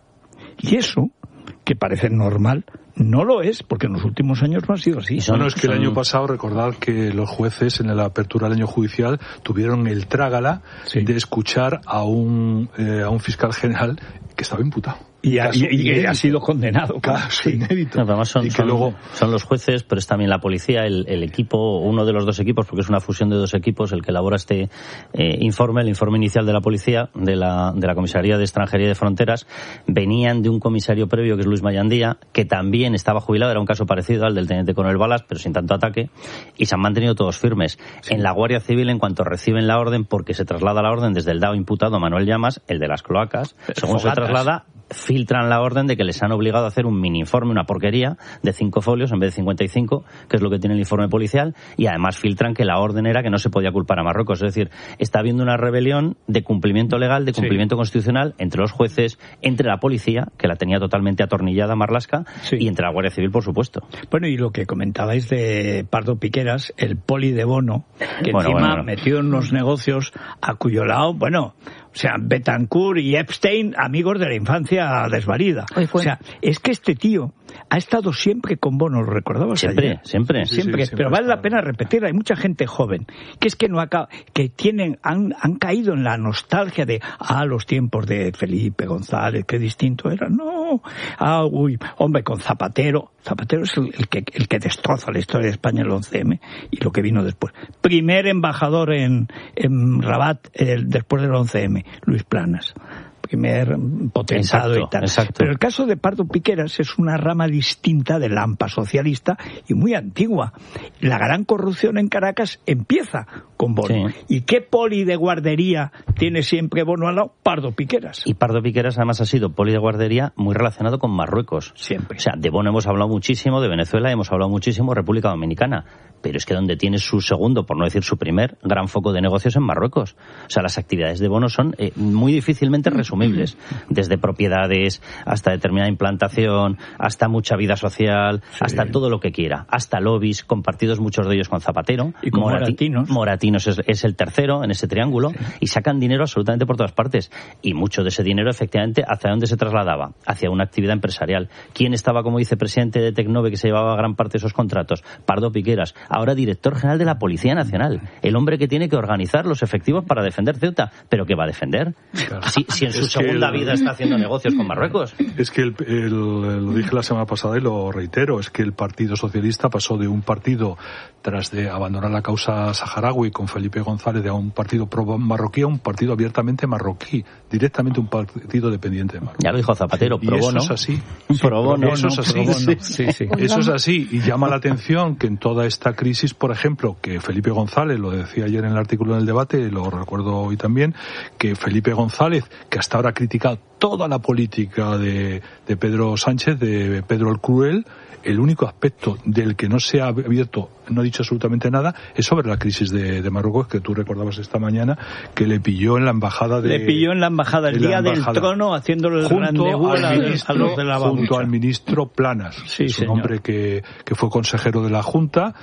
Y eso, que parece normal, no lo es, porque en los últimos años no ha sido así. Bueno, es que el año pasado, recordad que los jueces en la apertura del año judicial tuvieron el trágala sí. de escuchar a un, eh, a un fiscal general que estaba imputado. Y ha, y, y ha sido condenado. Caso inédito. No, además son, y que son, luego... son los jueces, pero es también la policía, el, el equipo, uno de los dos equipos, porque es una fusión de dos equipos, el que elabora este eh, informe, el informe inicial de la policía, de la, de la Comisaría de Extranjería y de Fronteras, venían de un comisario previo, que es Luis Mayandía, que también estaba jubilado, era un caso parecido al del teniente coronel Balas, pero sin tanto ataque, y se han mantenido todos firmes. Sí. En la Guardia Civil, en cuanto reciben la orden, porque se traslada la orden desde el D A O imputado a Manuel Llamas, el de las cloacas, según Fogatas. Se traslada, filtran la orden de que les han obligado a hacer un mini informe, una porquería de cinco folios en vez de cincuenta y cinco, que es lo que tiene el informe policial, y además filtran que la orden era que no se podía culpar a Marruecos. Es decir, está habiendo una rebelión de cumplimiento legal, de cumplimiento sí. constitucional entre los jueces, entre la policía, que la tenía totalmente atornillada Marlaska, sí. y entre la Guardia Civil, por supuesto. Bueno, y lo que comentabais de Pardo Piqueras, el poli de Bono, que bueno, encima bueno, bueno. metido en los negocios, a cuyo lado, bueno... O sea, Betancourt y Epstein, amigos de la infancia desvalida. O sea, es que este tío ha estado siempre con Bono, ¿lo recordabas Siempre, ayer? siempre. Sí, siempre, sí, pero vale la pena repetir, hay mucha gente joven que es que no acaba, que tienen, han, han caído en la nostalgia de, ah, los tiempos de Felipe González, qué distinto era. No, ah, uy, hombre, con Zapatero. Zapatero es el, el que el que destroza la historia de España, el once eme, y lo que vino después. Primer embajador en, en Rabat el, después del once eme, Luis Planas. Primer potentado exacto, y tal. Exacto. Pero el caso de Pardo Piqueras es una rama distinta del AMPA socialista y muy antigua. La gran corrupción en Caracas empieza con Bono. Sí. ¿Y qué poli de guardería tiene siempre Bono al lado? Pardo Piqueras. Y Pardo Piqueras además ha sido poli de guardería muy relacionado con Marruecos. Siempre. O sea, de Bono hemos hablado muchísimo, de Venezuela hemos hablado muchísimo, República Dominicana. Pero es que donde tiene su segundo, por no decir su primer, gran foco de negocios en Marruecos. O sea, las actividades de Bono son eh, muy difícilmente resumibles. Desde propiedades, hasta determinada implantación, hasta mucha vida social, sí. hasta todo lo que quiera. Hasta lobbies, compartidos muchos de ellos con Zapatero. Y con Morati- Moratinos. Moratinos es, es el tercero en ese triángulo. Sí. Y sacan dinero absolutamente por todas partes. Y mucho de ese dinero, efectivamente, ¿hacia dónde se trasladaba? Hacia una actividad empresarial. ¿Quién estaba como vicepresidente de Tecnove que se llevaba gran parte de esos contratos? Pardo Piqueras. Ahora director general de la Policía Nacional, el hombre que tiene que organizar los efectivos para defender Ceuta, pero ¿qué va a defender? Claro. Si, si en su es segunda el... vida está haciendo negocios con Marruecos. Es que el, el, lo dije la semana pasada y lo reitero, es que el Partido Socialista pasó de un partido, tras de abandonar la causa saharaui con Felipe González, de a un partido pro marroquí a un partido abiertamente marroquí, directamente un partido dependiente de Marruecos. Ya lo dijo Zapatero, pro bono. Eso es así. Sí, pro bono. Eso es así. Sí, sí, sí. Eso es así. Y llama la atención que en toda esta crisis, por ejemplo, que Felipe González, lo decía ayer en el artículo en el debate, lo recuerdo hoy también, que Felipe González, que hasta ahora ha criticado toda la política de, de Pedro Sánchez, de Pedro el Cruel, el único aspecto del que no se ha abierto, no ha dicho absolutamente nada, es sobre la crisis de, de Marruecos, que tú recordabas esta mañana, que le pilló en la embajada de... Le pilló en la embajada el día del trono, haciéndole el rendezvous a, ministro, a los de la babucha. Junto al ministro Planas, sí, es un señor. hombre que, que fue consejero de la Junta,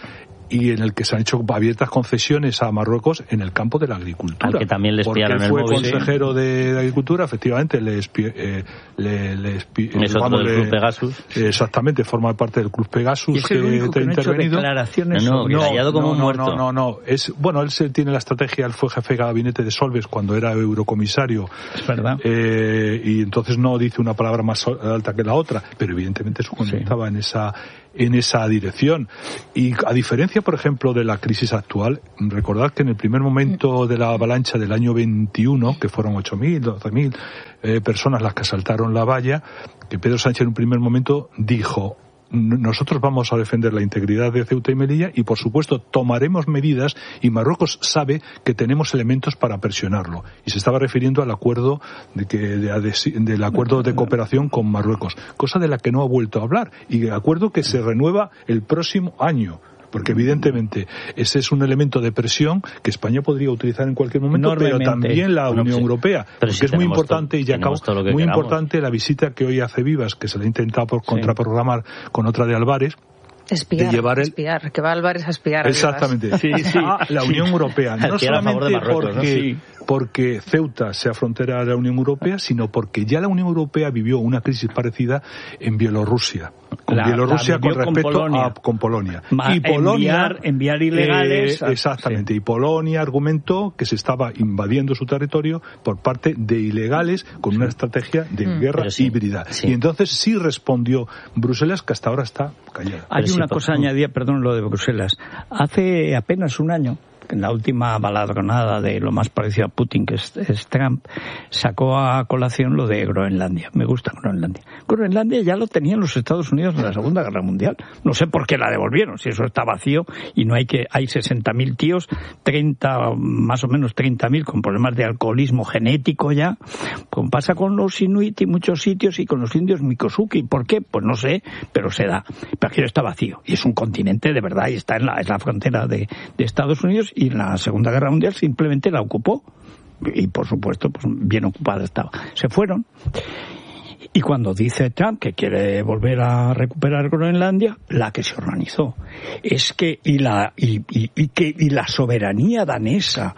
y en el que se han hecho abiertas concesiones a Marruecos en el campo de la agricultura. Al que también le espiaron el móvil. Porque fue consejero sí. de, de Agricultura, efectivamente, le espí, eh, le, le espí, es otro del Club Pegasus. Exactamente, forma parte del Club Pegasus. ¿Y es el único que, que no ha hecho declaraciones no, sobre... No, callado como no, un no, muerto. No, no, no, es, bueno, él se, tiene la estrategia, él fue jefe de gabinete de Solbes cuando era eurocomisario. Es verdad. Eh, y entonces no dice una palabra más alta que la otra, pero evidentemente su conducta estaba sí. en esa en esa dirección. Y a diferencia, por ejemplo, de la crisis actual, recordad que en el primer momento de la avalancha del año veintiuno, que fueron ocho mil, doce mil eh, personas las que saltaron la valla, que Pedro Sánchez en un primer momento dijo: nosotros vamos a defender la integridad de Ceuta y Melilla y, por supuesto, tomaremos medidas, y Marruecos sabe que tenemos elementos para presionarlo. Y se estaba refiriendo al acuerdo de que de adesi- del acuerdo de cooperación con Marruecos, cosa de la que no ha vuelto a hablar, y acuerdo que se renueva el próximo año. Porque evidentemente ese es un elemento de presión que España podría utilizar en cualquier momento, pero también la bueno, Unión sí. Europea, porque si es muy importante, todo, y ya acabo, muy queramos. importante la visita que hoy hace Vivas, que se le ha intentado por contraprogramar sí. con otra de Álvarez, Espiar, de llevar el... espiar, que va Álvarez a espiar. Exactamente, sí, sí. a la Unión Europea, no solamente Marruecos, porque, ¿no? sí. porque Ceuta sea frontera de la Unión Europea, sino porque ya la Unión Europea vivió una crisis parecida en Bielorrusia, con la, Bielorrusia la con respecto con Polonia. a con Polonia. Ma, y Polonia enviar, enviar ilegales. Eh, exactamente, sí. y Polonia argumentó que se estaba invadiendo su territorio por parte de ilegales con sí. una estrategia de mm, guerra sí. híbrida. Sí. Y entonces sí respondió Bruselas, que hasta ahora está callada. Hay pero una sí, cosa añadida, perdón, lo de Bruselas. Hace apenas un año, en la última baladronada de lo más parecido a Putin, que es, es Trump, sacó a colación lo de Groenlandia. Me gusta Groenlandia. Groenlandia ya lo tenían los Estados Unidos en la Segunda Guerra Mundial. No sé por qué la devolvieron, si eso está vacío y no hay que hay sesenta mil tíos, treinta, más o menos treinta mil con problemas de alcoholismo genético ya, como pasa con los inuit y muchos sitios y con los indios Mikosuki. ¿Por qué? Pues no sé, pero se da. Pero aquí está vacío y es un continente de verdad y está en la, es la frontera de, de Estados Unidos, y en la Segunda Guerra Mundial simplemente la ocupó y por supuesto pues bien ocupada estaba. Se fueron, y cuando dice Trump que quiere volver a recuperar Groenlandia, la que se organizó es que y la y, y, y que y la soberanía danesa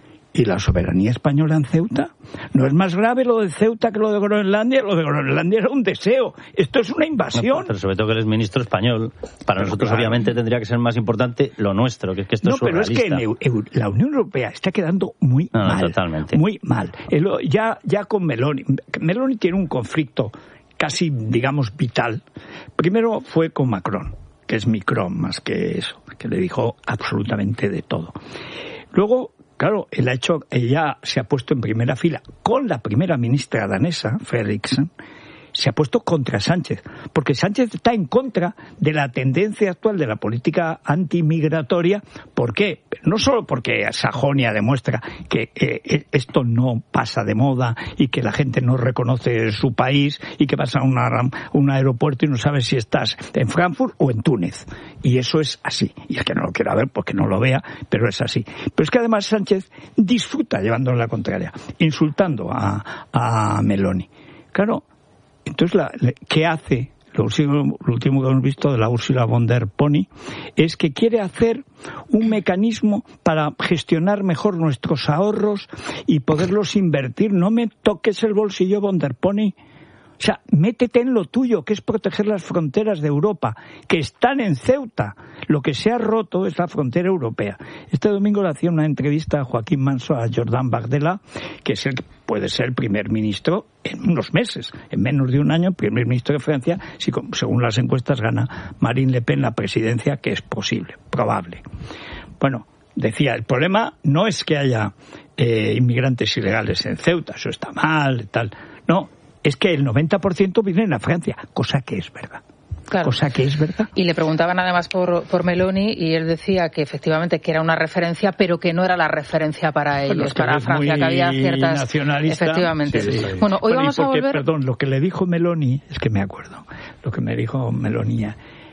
y la soberanía española en Ceuta, no es más grave lo de Ceuta que lo de Groenlandia. Lo de Groenlandia era un deseo, esto es una invasión. No, pero sobre todo que él es ministro español. Para pero nosotros claro. obviamente tendría que ser más importante lo nuestro, que es que esto no, es surrealista. No, pero es que en la Unión Europea está quedando muy no, mal, no, totalmente. muy mal. Ya, ya con Meloni, Meloni tiene un conflicto casi, digamos, vital. Primero fue con Macron, que es Micron más que eso, que le dijo absolutamente de todo. Luego, claro, él ha hecho, ella se ha puesto en primera fila con la primera ministra danesa, Frederiksen, se ha puesto contra Sánchez, porque Sánchez está en contra de la tendencia actual de la política antimigratoria. ¿Por qué? No solo porque Sajonia demuestra que eh, esto no pasa de moda y que la gente no reconoce su país y que vas a una, un aeropuerto y no sabes si estás en Frankfurt o en Túnez. Y eso es así. Y el que no lo quiera ver, pues que no lo vea, pero es así. Pero es que además Sánchez disfruta llevándole la contraria, insultando a, a Meloni. Claro, entonces, la, la, ¿qué hace? Lo último, lo último que hemos visto de la Ursula von der Pony es que quiere hacer un mecanismo para gestionar mejor nuestros ahorros y poderlos invertir. No me toques el bolsillo, von der Pony. O sea, métete en lo tuyo, que es proteger las fronteras de Europa, que están en Ceuta. Lo que se ha roto es la frontera europea. Este domingo le hacía una entrevista a Joaquín Manso, a Jordan Bardella, que es el, puede ser el primer ministro en unos meses, en menos de un año, el primer ministro de Francia, si según las encuestas gana Marine Le Pen la presidencia, que es posible, probable. Bueno, decía, el problema no es que haya eh, inmigrantes ilegales en Ceuta, eso está mal, tal. No, es que el noventa por ciento vienen a Francia, cosa que es verdad. Claro. Cosa que es verdad. Y le preguntaban además por, por Meloni y él decía que efectivamente que era una referencia, pero que no era la referencia para ellos, bueno, para Francia, que había ciertas... nacionalista. Efectivamente. Sí, sí. Bueno, hoy bueno, vamos porque, a volver... Perdón, lo que le dijo Meloni, es que me acuerdo, lo que me dijo Meloni,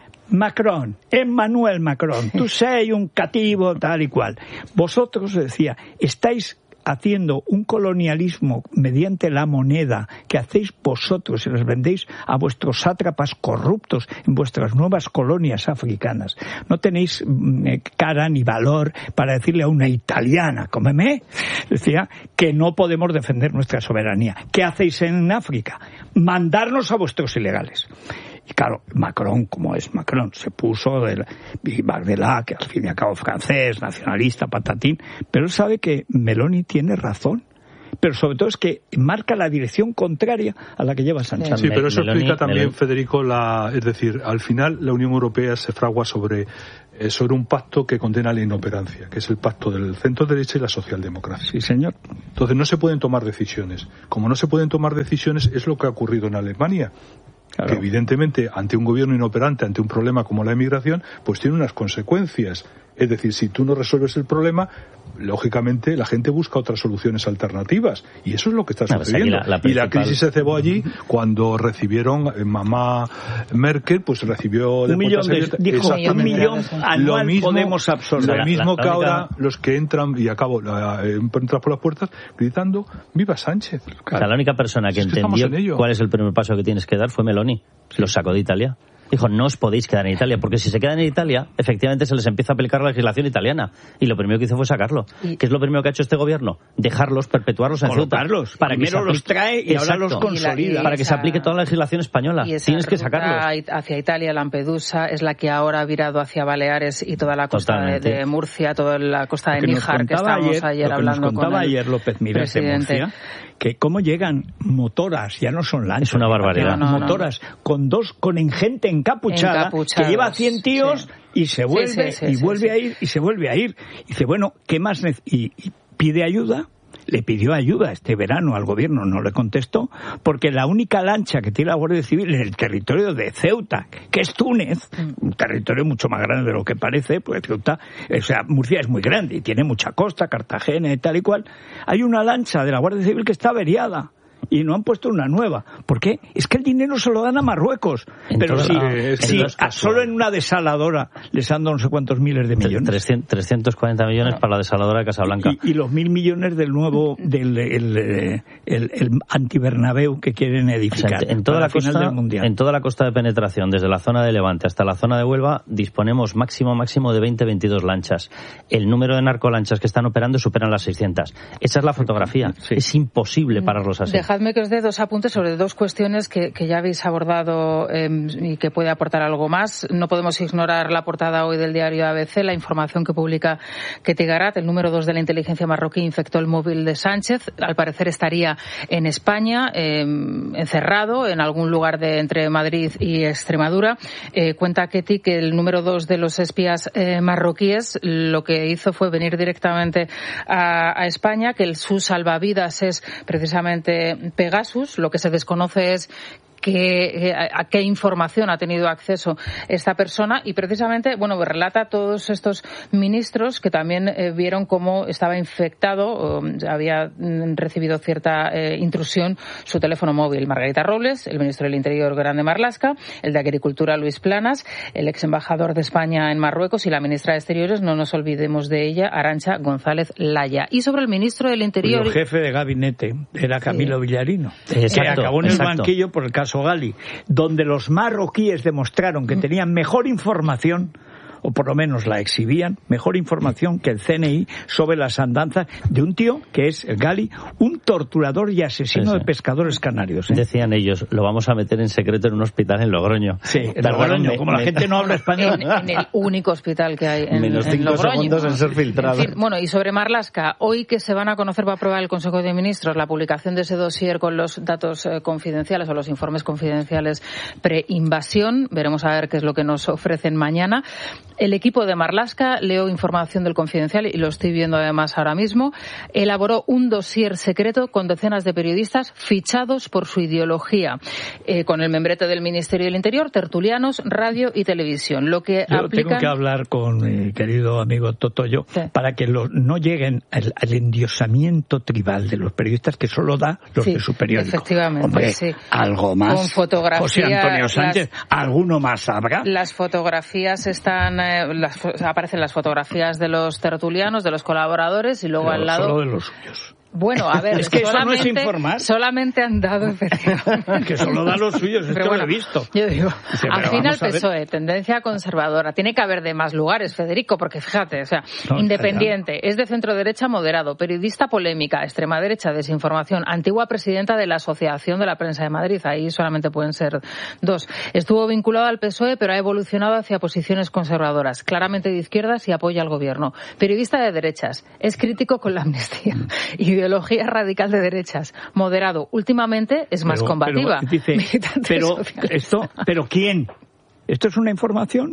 Macron, Emmanuel Macron, tú sei un cativo tal y cual. Vosotros, decía, estáis haciendo un colonialismo mediante la moneda que hacéis vosotros y les vendéis a vuestros sátrapas corruptos en vuestras nuevas colonias africanas. No tenéis eh, cara ni valor para decirle a una italiana, cómeme, decía, que no podemos defender nuestra soberanía. ¿Qué hacéis en África? Mandarnos a vuestros ilegales. Y claro, Macron, como es Macron, se puso del Bardella, que al fin y al cabo francés, nacionalista, patatín, pero él sabe que Meloni tiene razón. Pero sobre todo es que marca la dirección contraria a la que lleva Sánchez. Sí, pero eso explica también, Federico, la, es decir, al final la Unión Europea se fragua sobre, eh, sobre un pacto que condena la inoperancia, que es el pacto del centro derecha y la socialdemocracia. Sí, señor. Entonces no se pueden tomar decisiones. Como no se pueden tomar decisiones, es lo que ha ocurrido en Alemania. Claro. Que evidentemente ante un gobierno inoperante, ante un problema como la emigración, pues tiene unas consecuencias. Es decir, si tú no resuelves el problema, lógicamente la gente busca otras soluciones alternativas. Y eso es lo que está sucediendo. La, la principal... Y la crisis se cebó allí cuando recibieron, eh, mamá Merkel, pues recibió de un millón de, dijo, un millón anual lo mismo, podemos absorber. Lo mismo la, la, que la ahora los que entran, y acabo, la, eh, entran por las puertas gritando, ¡viva Sánchez! Claro. O sea, la única persona que es que entendió cuál es el primer paso que tienes que dar fue Meloni. Sí. Los sacó de Italia. Dijo, no os podéis quedar en Italia, porque si se quedan en Italia, efectivamente se les empieza a aplicar la legislación italiana. Y lo primero que hizo fue sacarlo. ¿Y qué es lo primero que ha hecho este gobierno? Dejarlos, perpetuarlos en Ceuta. Para Primero los trae y Exacto. ahora los consolida. Y la, y para que esa, se aplique toda la legislación española. Tienes que sacarlos. Hacia Italia, Lampedusa, es la que ahora ha virado hacia Baleares y toda la costa de, de Murcia, toda la costa de Níjar, que estábamos ayer, ayer hablando nos contaba con el ayer López Miras de Murcia, que cómo llegan motoras, ya no son lanchas. Es una barbaridad. No, no, motoras no. con dos, con gente encapuchada, que lleva cien tíos sí. y se vuelve, sí, sí, sí, y sí, vuelve sí. a ir, y se vuelve a ir. Y dice, bueno, ¿qué más? Ne-? Y, y pide ayuda. Le pidió ayuda este verano al gobierno, no le contestó, porque la única lancha que tiene la Guardia Civil en el territorio de Ceuta, que es Túnez, mm. un territorio mucho más grande de lo que parece, porque Ceuta, o sea, Murcia es muy grande y tiene mucha costa, Cartagena y tal y cual. Hay una lancha de la Guardia Civil que está averiada. Y no han puesto una nueva. ¿Por qué? Es que el dinero se lo dan a Marruecos. En Pero si, la, si a, solo en una desaladora les han dado no sé cuántos miles de millones. trescientos cuarenta millones no. para la desaladora de Casablanca. Y, y los mil millones del nuevo, del el, el, el, el anti-Bernabéu que quieren edificar. O sea, en, toda la costa, del mundial. en toda la costa de penetración, desde la zona de Levante hasta la zona de Huelva, disponemos máximo máximo de veinte a veintidós lanchas. El número de narcolanchas que están operando superan las seiscientas. Esa es la fotografía. Sí. Es imposible pararlos así. Dejadme que os dé dos apuntes sobre dos cuestiones que, que ya habéis abordado eh, y que puede aportar algo más. No podemos ignorar la portada hoy del diario A B C, la información que publica Ketty Garat, el número dos de la inteligencia marroquí infectó el móvil de Sánchez. Al parecer estaría en España, eh, encerrado en algún lugar de entre Madrid y Extremadura. Eh, cuenta Ketty que el número dos de los espías eh, marroquíes lo que hizo fue venir directamente a, a España, que el, su salvavidas es precisamente Pegasus. Lo que se desconoce es que, a qué información ha tenido acceso esta persona y precisamente, bueno, pues relata a todos estos ministros que también eh, vieron cómo estaba infectado, o había recibido cierta eh, intrusión su teléfono móvil. Margarita Robles, el ministro del Interior Grande Marlaska, el de Agricultura Luis Planas, el ex embajador de España en Marruecos y la ministra de Exteriores, no nos olvidemos de ella, Arantxa González Laya. Y sobre el ministro del Interior... El jefe de gabinete era Camilo sí. Villarino, exacto, que acabó en el exacto. banquillo por el caso Gali, donde los marroquíes demostraron que tenían mejor información, o por lo menos la exhibían, mejor información que el C N I sobre las andanzas de un tío que es el Gali, un torturador y asesino sí, sí. de pescadores canarios. ¿eh? Decían ellos, lo vamos a meter en secreto en un hospital en Logroño. Sí, en Logroño, me, como me, la gente no habla español. En, en el único hospital que hay en, Menos en cinco Logroño. segundos en ser filtrado. En fin, bueno, y sobre Marlaska, hoy que se van a conocer, va a aprobar el Consejo de Ministros la publicación de ese dossier con los datos eh, confidenciales o los informes confidenciales pre-invasión. Veremos a ver qué es lo que nos ofrecen mañana. El equipo de Marlaska, leo información del Confidencial y lo estoy viendo además ahora mismo, elaboró un dossier secreto con decenas de periodistas fichados por su ideología, eh, con el membrete del Ministerio del Interior, tertulianos, radio y televisión. Lo que Yo aplican... tengo que hablar con mi querido amigo Totoyo sí. para que lo, no lleguen al, al endiosamiento tribal de los periodistas que solo da los sí, de su periódico. Efectivamente, Hombre, sí. algo más. Con fotografía, José Antonio Sánchez, las, ¿alguno más habrá? Las fotografías están pone, las, aparecen las fotografías de los tertulianos, de los colaboradores, y luego Pero al lado... solo de los suyos. Bueno, a ver, es que solamente, eso no es informar. Solamente han dado, efectivamente. Que solo da los suyos, es pero que bueno, lo he visto. Yo digo, Dice, al final P S O E, tendencia conservadora. Tiene que haber de más lugares, Federico, porque fíjate, o sea, no, independiente, es de centro derecha moderado, periodista polémica, extrema derecha, desinformación, antigua presidenta de la Asociación de la Prensa de Madrid, ahí solamente pueden ser dos. Estuvo vinculado al P S O E, pero ha evolucionado hacia posiciones conservadoras, claramente de izquierdas y apoya al gobierno. Periodista de derechas, es crítico con la amnistía, ideología radical de derechas, moderado. Últimamente es más pero, combativa. Pero, dice, pero, esto, pero ¿quién? ¿Esto es una información?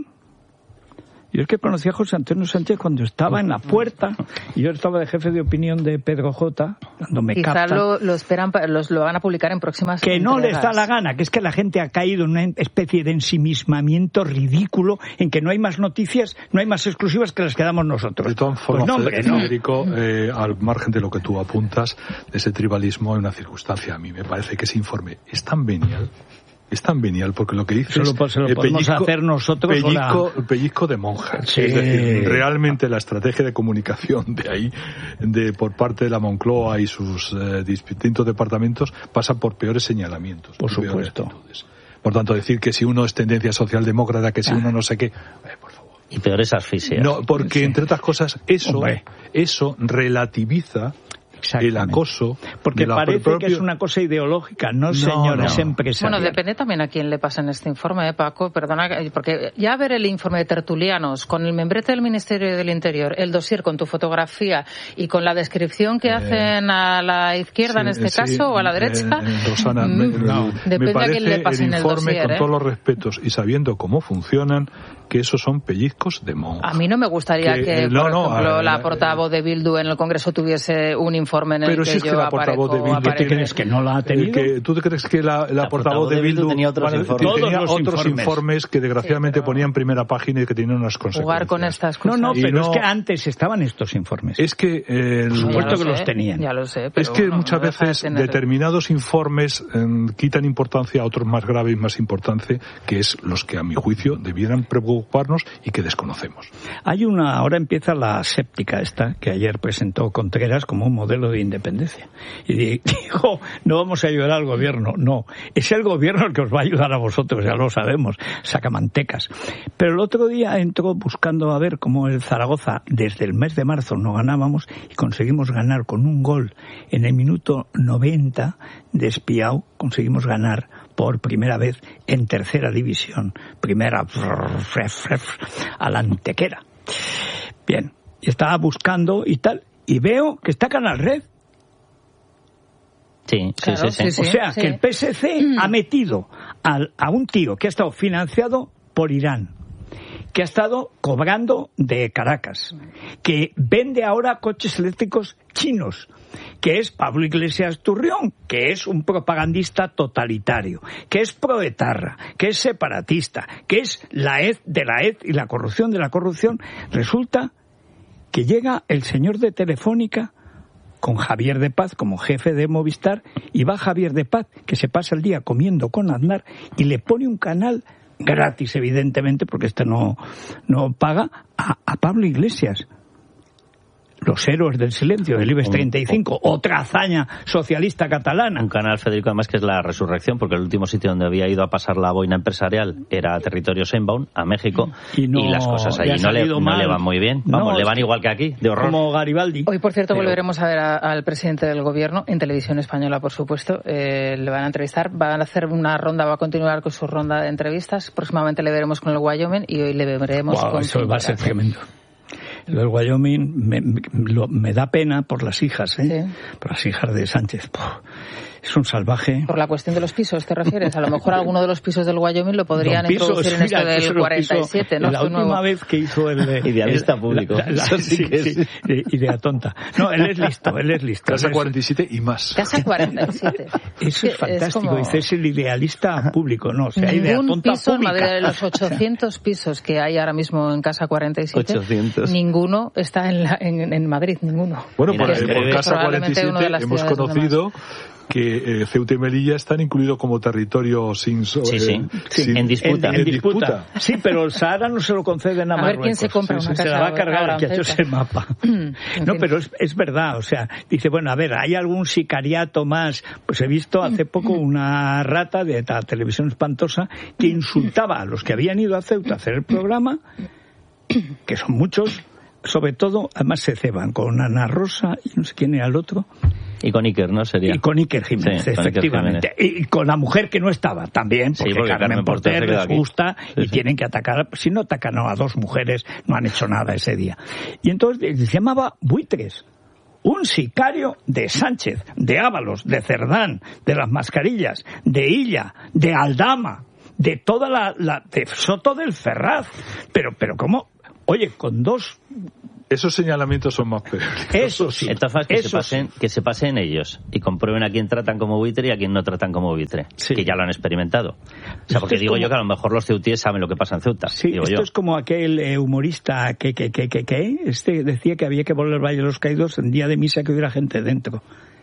Yo es que conocí a José Antonio Sánchez cuando estaba en la puerta y yo estaba de jefe de opinión de Pedro J. Cuando me Quizá captan, lo, lo esperan, los, lo van a publicar en próximas que no entregas. les da la gana, que es que la gente ha caído en una especie de ensimismamiento ridículo en que no hay más noticias, no hay más exclusivas que las que damos nosotros. De todas formas, pues no, hombre, no. Federico, eh, al margen de lo que tú apuntas, de ese tribalismo hay una circunstancia. A mí me parece que ese informe es tan venial, es tan venial porque lo que dice se lo, es se lo eh, podemos pellizco, hacer nosotros pellizco, la... pellizco de monja. Sí. Es decir, realmente la estrategia de comunicación de ahí, de por parte de la Moncloa y sus eh, distintos departamentos, pasa por peores señalamientos. Por supuesto. Por tanto, decir que si uno es tendencia socialdemócrata, que si uno no sé qué, eh, por favor. Y peores asfixias. No, porque sí. entre otras cosas, eso, Hombre. eso relativiza el acoso. Porque de la parece propio... que es una cosa ideológica, no, no señores no. empresariales. Bueno, depende también a quién le pasa en este informe, ¿eh, Paco? Perdona, porque ya ver el informe de tertulianos con el membrete del Ministerio del Interior, el dossier con tu fotografía y con la descripción que eh, hacen a la izquierda sí, en este sí, caso o a la derecha, eh, Rosana, mm, me, no. depende me parece a quién le pase el en el informe dossier, con ¿eh? todos los respetos y sabiendo cómo funcionan, que esos son pellizcos de monja. A mí no me gustaría que, que por no, no, ejemplo, a, la a, portavoz de Bildu en el Congreso tuviese un informe en el pero que si es yo que la portavoz de Bildu, ¿Qué crees que no la ha tenido? Que, ¿Tú crees que la, la, la portavoz, portavoz de Bildu, Bildu tenía otros bueno, informes? tenía los otros informes. informes que desgraciadamente sí, pero... ponía en primera página y que tenían unas consecuencias? Jugar con estas cosas. No, no, pero no... es que antes estaban estos informes. Es que... Eh, Por supuesto que sé, los tenían. Ya lo sé, pero es que no, muchas no veces de tener... determinados informes eh, quitan importancia a otros más graves y más importantes, que es los que a mi juicio debieran preocuparnos y que desconocemos. Hay una, ahora empieza la séptica esta, que ayer presentó Contreras como un modelo de independencia. Y dijo, no vamos a ayudar al gobierno. No, es el gobierno el que os va a ayudar a vosotros, ya lo sabemos, sacamantecas. Pero el otro día entró buscando a ver cómo el Zaragoza, desde el mes de marzo no ganábamos, y conseguimos ganar con un gol en el minuto noventa de Espiao, conseguimos ganar por primera vez en tercera división, primera a la Antequera. Bien, estaba buscando y tal, y veo que está Canal Red. Sí, claro, sí, sí, sí. sí, O sea, sí. que el P S C mm. ha metido al, a un tío que ha estado financiado por Irán, que ha estado cobrando de Caracas, que vende ahora coches eléctricos chinos, que es Pablo Iglesias Turrión, que es un propagandista totalitario, que es proetarra, que es separatista, que es la E Z de la E Z y la corrupción de la corrupción. Resulta que llega el señor de Telefónica con Javier de Paz como jefe de Movistar, y va Javier de Paz, que se pasa el día comiendo con Aznar, y le pone un canal gratis, evidentemente, porque este no, no paga, a, a Pablo Iglesias. Los héroes del silencio del IBEX treinta y cinco, otra hazaña socialista catalana. Un canal, Federico, además que es la resurrección, porque el último sitio donde había ido a pasar la boina empresarial era a territorio Seinbaum, a México, y, no, y las cosas allí no le, no le van muy bien. Vamos, no, le van igual que aquí, de horror. Como Garibaldi. Hoy, por cierto, Pero... volveremos a ver a, al presidente del gobierno en televisión española, por supuesto. Eh, le van a entrevistar, van a hacer una ronda, va a continuar con su ronda de entrevistas. Próximamente le veremos con el Wyoming y hoy le veremos wow, con... Eso va a ser tremendo. Lo del Wyoming me, me, lo, me da pena por las hijas, ¿eh? Sí. Por las hijas de Sánchez. Puh, es un salvaje. Por la cuestión de los pisos, ¿te refieres? A lo mejor alguno de los pisos del Wyoming lo podrían no, pisos, introducir en esto mira, del cuarenta y siete, ¿no? La última nuevo... vez que hizo el... Idealista el, público. La, la, la, sí, sí, que sí, sí, idea tonta. No, él es listo, él es listo. Casa cuarenta y siete y más. Casa cuarenta y siete. Eso es, es fantástico. Es como... Dice, es el idealista público, ¿no? O sea, ningún idea tonta piso pública. En Madrid, de los ochocientos pisos que hay ahora mismo en Casa cuarenta y siete, ochocientos. Ninguno está en, la, en, en Madrid, ninguno. Bueno, por, por Casa cuarenta y siete hemos conocido que eh, Ceuta y Melilla están incluidos como territorio sin, sí, sí. Eh, sí. sin en disputa. En, en, en disputa. disputa. Sí, pero el Sahara no se lo conceden a, a Marruecos. A ver quién se compra sí, una sí, casa. Se la va a cargar el que ha hecho ese mapa. No, pero es, es verdad, o sea, dice, bueno, a ver, ¿hay algún sicariato más? Pues he visto hace poco una rata de la televisión espantosa que insultaba a los que habían ido a Ceuta a hacer el programa, que son muchos, sobre todo, además se ceban con Ana Rosa y no sé quién era el otro. Y con Iker, ¿no? Sería. Y con Iker Jiménez, sí, efectivamente. Iker Jiménez. Y con la mujer que no estaba también, porque, sí, porque Carmen, Carmen Porter les gusta sí, y sí. tienen que atacar. Si no atacan a dos mujeres, no han hecho nada ese día. Y entonces se llamaba Buitres. Un sicario de Sánchez, de Ábalos, de Cerdán, de las mascarillas, de Illa, de Aldama, de toda la, la de Soto del Ferraz. Pero, pero ¿cómo? Oye, con dos... Esos señalamientos son más peores. Eso sí. Entonces, que, Eso se pasen, sí. que se pasen ellos y comprueben a quién tratan como buitre y a quién no tratan como buitre. Sí. Que ya lo han experimentado. O sea, porque esto digo como... yo que a lo mejor los ceutíes saben lo que pasa en Ceuta. Sí, digo esto yo. es como aquel eh, humorista que, que, que, que, que, este decía que había que volver al Valle de los Caídos en día de misa que hubiera gente dentro.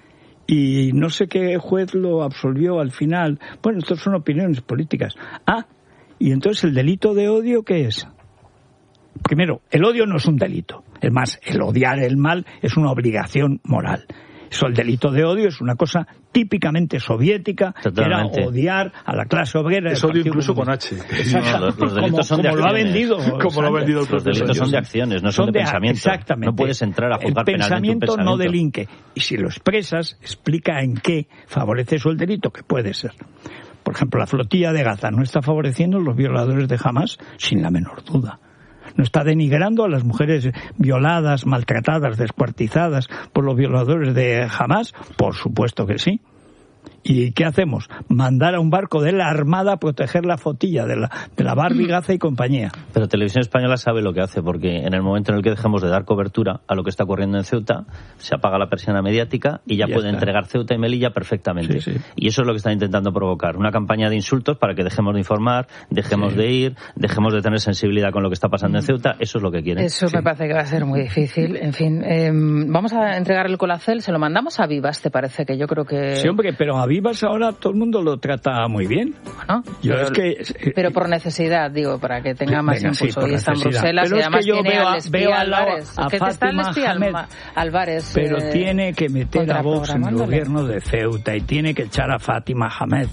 Y no sé qué juez lo absolvió al final. Bueno, estas son opiniones políticas. Ah, y entonces el delito de odio, ¿qué es? Primero, el odio no es un delito. Es más, el odiar el mal es una obligación moral. Eso, el delito de odio es una cosa típicamente soviética, Totalmente. que era odiar a la clase obrera. Es odio incluso con H. No, los, los delitos como, son de como lo ha vendido. Como lo ha vendido el Los delitos son de acciones, no son, son de, de pensamiento. Exactamente. No puedes entrar a juzgar el penalmente un pensamiento. no delinque. Y si lo expresas, explica en qué favorece eso el delito, que puede ser. Por ejemplo, la flotilla de Gaza no está favoreciendo a los violadores de Hamás, sin la menor duda. No está denigrando a las mujeres violadas, maltratadas, descuartizadas por los violadores de Hamás, por supuesto que sí. ¿Y qué hacemos? Mandar a un barco de la Armada a proteger la flotilla de la, de la Barbie, Gaza y compañía. Pero Televisión Española sabe lo que hace, porque en el momento en el que dejemos de dar cobertura a lo que está ocurriendo en Ceuta, se apaga la persiana mediática y ya, ya puede está. entregar Ceuta y Melilla perfectamente. Sí, sí. Y eso es lo que están intentando provocar. Una campaña de insultos para que dejemos de informar, dejemos sí. de ir, dejemos de tener sensibilidad con lo que está pasando en Ceuta. Eso es lo que quieren. Eso sí. me parece que va a ser muy difícil. En fin, eh, vamos a entregar el Colacel. Se lo mandamos a Vivas, ¿te parece? Que yo creo que... Sí, hombre, pero a Vivas ahora todo el mundo lo trata muy bien. Bueno, yo pero, es que, pero por necesidad, digo, para que tenga más venga, impulso. Sí, y está en Bruselas pero y además es que yo tiene veo, al espía veo Álvarez. A, a que está el espía Hamed, Álvarez. Pero eh, tiene que meter a Vox en el gobierno de Ceuta y tiene que echar a Fátima Hamed.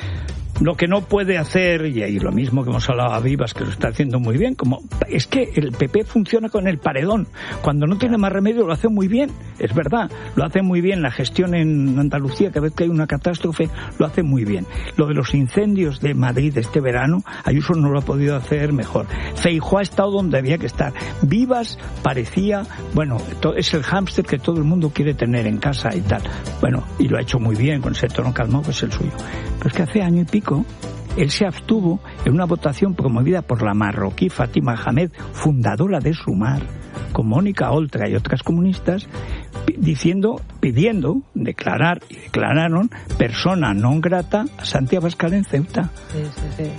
Lo que no puede hacer, y, y lo mismo que hemos hablado a Vivas, que lo está haciendo muy bien, como es que el P P funciona con el paredón. Cuando no tiene más remedio lo hace muy bien, es verdad. Lo hace muy bien la gestión en Andalucía, cada vez que hay una catástrofe, lo hace muy bien. Lo de los incendios de Madrid este verano, Ayuso no lo ha podido hacer mejor. Feijóo ha estado donde había que estar. Vivas parecía, bueno, es el hámster que todo el mundo quiere tener en casa y tal. Bueno, y lo ha hecho muy bien, con ese tono calmado que es el suyo. Pero es que hace año y pico él se abstuvo en una votación promovida por la marroquí Fátima Hamed, fundadora de Sumar, con Mónica Oltra y otras comunistas, diciendo, pidiendo declarar, y declararon persona non grata a Santi Abascal en Ceuta. Sí, sí, sí.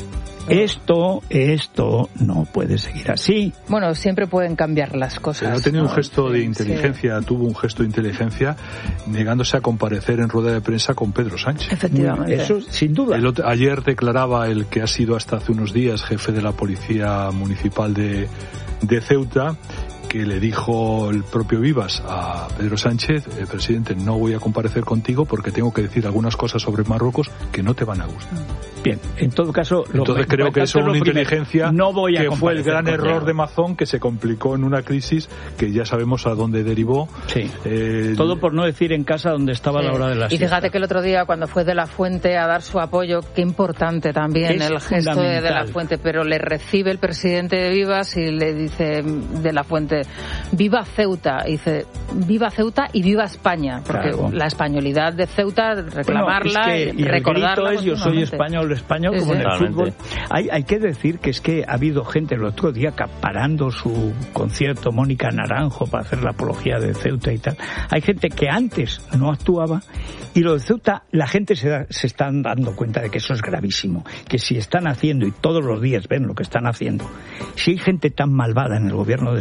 Esto, esto no puede seguir así. Bueno, siempre pueden cambiar las cosas. Pero ha tenido ¿no? un gesto de sí, inteligencia, sí. tuvo un gesto de inteligencia negándose a comparecer en rueda de prensa con Pedro Sánchez. Efectivamente. Eso, sin duda. El otro, ayer declaraba el que ha sido hasta hace unos días jefe de la Policía Municipal de, de Ceuta, que le dijo el propio Vivas a Pedro Sánchez, eh, presidente, no voy a comparecer contigo porque tengo que decir algunas cosas sobre Marruecos que no te van a gustar. Bien, en todo caso... Lo Entonces que, creo que eso es una inteligencia no voy a que fue el gran contigo. error de Mazón, que se complicó en una crisis que ya sabemos a dónde derivó. Sí, eh, todo por no decir en casa donde estaba sí. la hora de la Y siesta. Fíjate que el otro día cuando fue de la Fuente a dar su apoyo, qué importante también es el gesto de, de la Fuente, pero le recibe el presidente de Vivas y le dice de la Fuente, viva Ceuta, y dice viva Ceuta y viva España, porque claro. la españolidad de Ceuta, reclamarla, bueno, es que, y recordarla. Es, yo soy español, español, sí, como sí. en el fútbol. Hay, hay que decir que es que ha habido gente el otro día parando su concierto, Mónica Naranjo, para hacer la apología de Ceuta y tal. Hay gente que antes no actuaba, y lo de Ceuta, la gente se, da, se están dando cuenta de que eso es gravísimo, que si están haciendo, y todos los días ven lo que están haciendo, si hay gente tan malvada en el gobierno de España,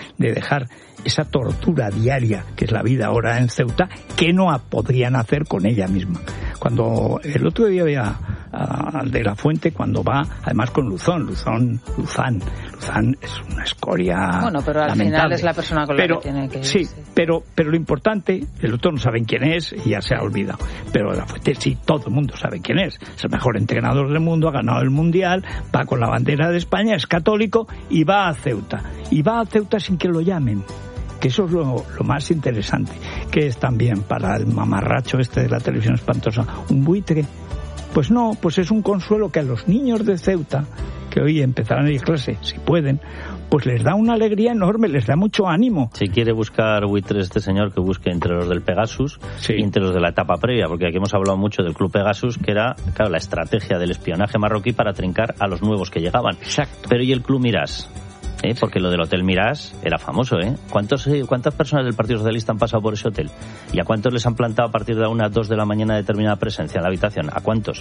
de dejar esa tortura diaria que es la vida ahora en Ceuta, que no podrían hacer con ella misma. Cuando el otro día veía al de la Fuente, cuando va, además con Luzón, Luzón, Luzán, Luzán es una escoria Bueno, pero al lamentable. final es la persona con pero, la que tiene que ir. Sí, pero, pero lo importante, el otro no saben quién es y ya se ha olvidado. Pero de la Fuente sí, todo el mundo sabe quién es. Es el mejor entrenador del mundo, ha ganado el Mundial, va con la bandera de España, es católico y va a Ceuta. Y va a Ceuta sin que lo llamen. Que eso es lo, lo más interesante, que es también para el mamarracho este de la televisión espantosa, un buitre. Pues no, pues es un consuelo que a los niños de Ceuta, que hoy empezarán a ir a clase, si pueden, pues les da una alegría enorme, les da mucho ánimo. Si quiere buscar buitres este señor, que busque entre los del Pegasus sí. y entre los de la etapa previa, porque aquí hemos hablado mucho del Club Pegasus, que era, claro, la estrategia del espionaje marroquí para trincar a los nuevos que llegaban. Exacto. Pero ¿y el Club Mirás? ¿Eh? Porque lo del Hotel Mirás era famoso, ¿eh? ¿Cuántos, eh, ¿Cuántas personas del Partido Socialista han pasado por ese hotel? ¿Y a cuántos les han plantado a partir de una, dos de la mañana determinada presencia en la habitación? ¿A cuántos?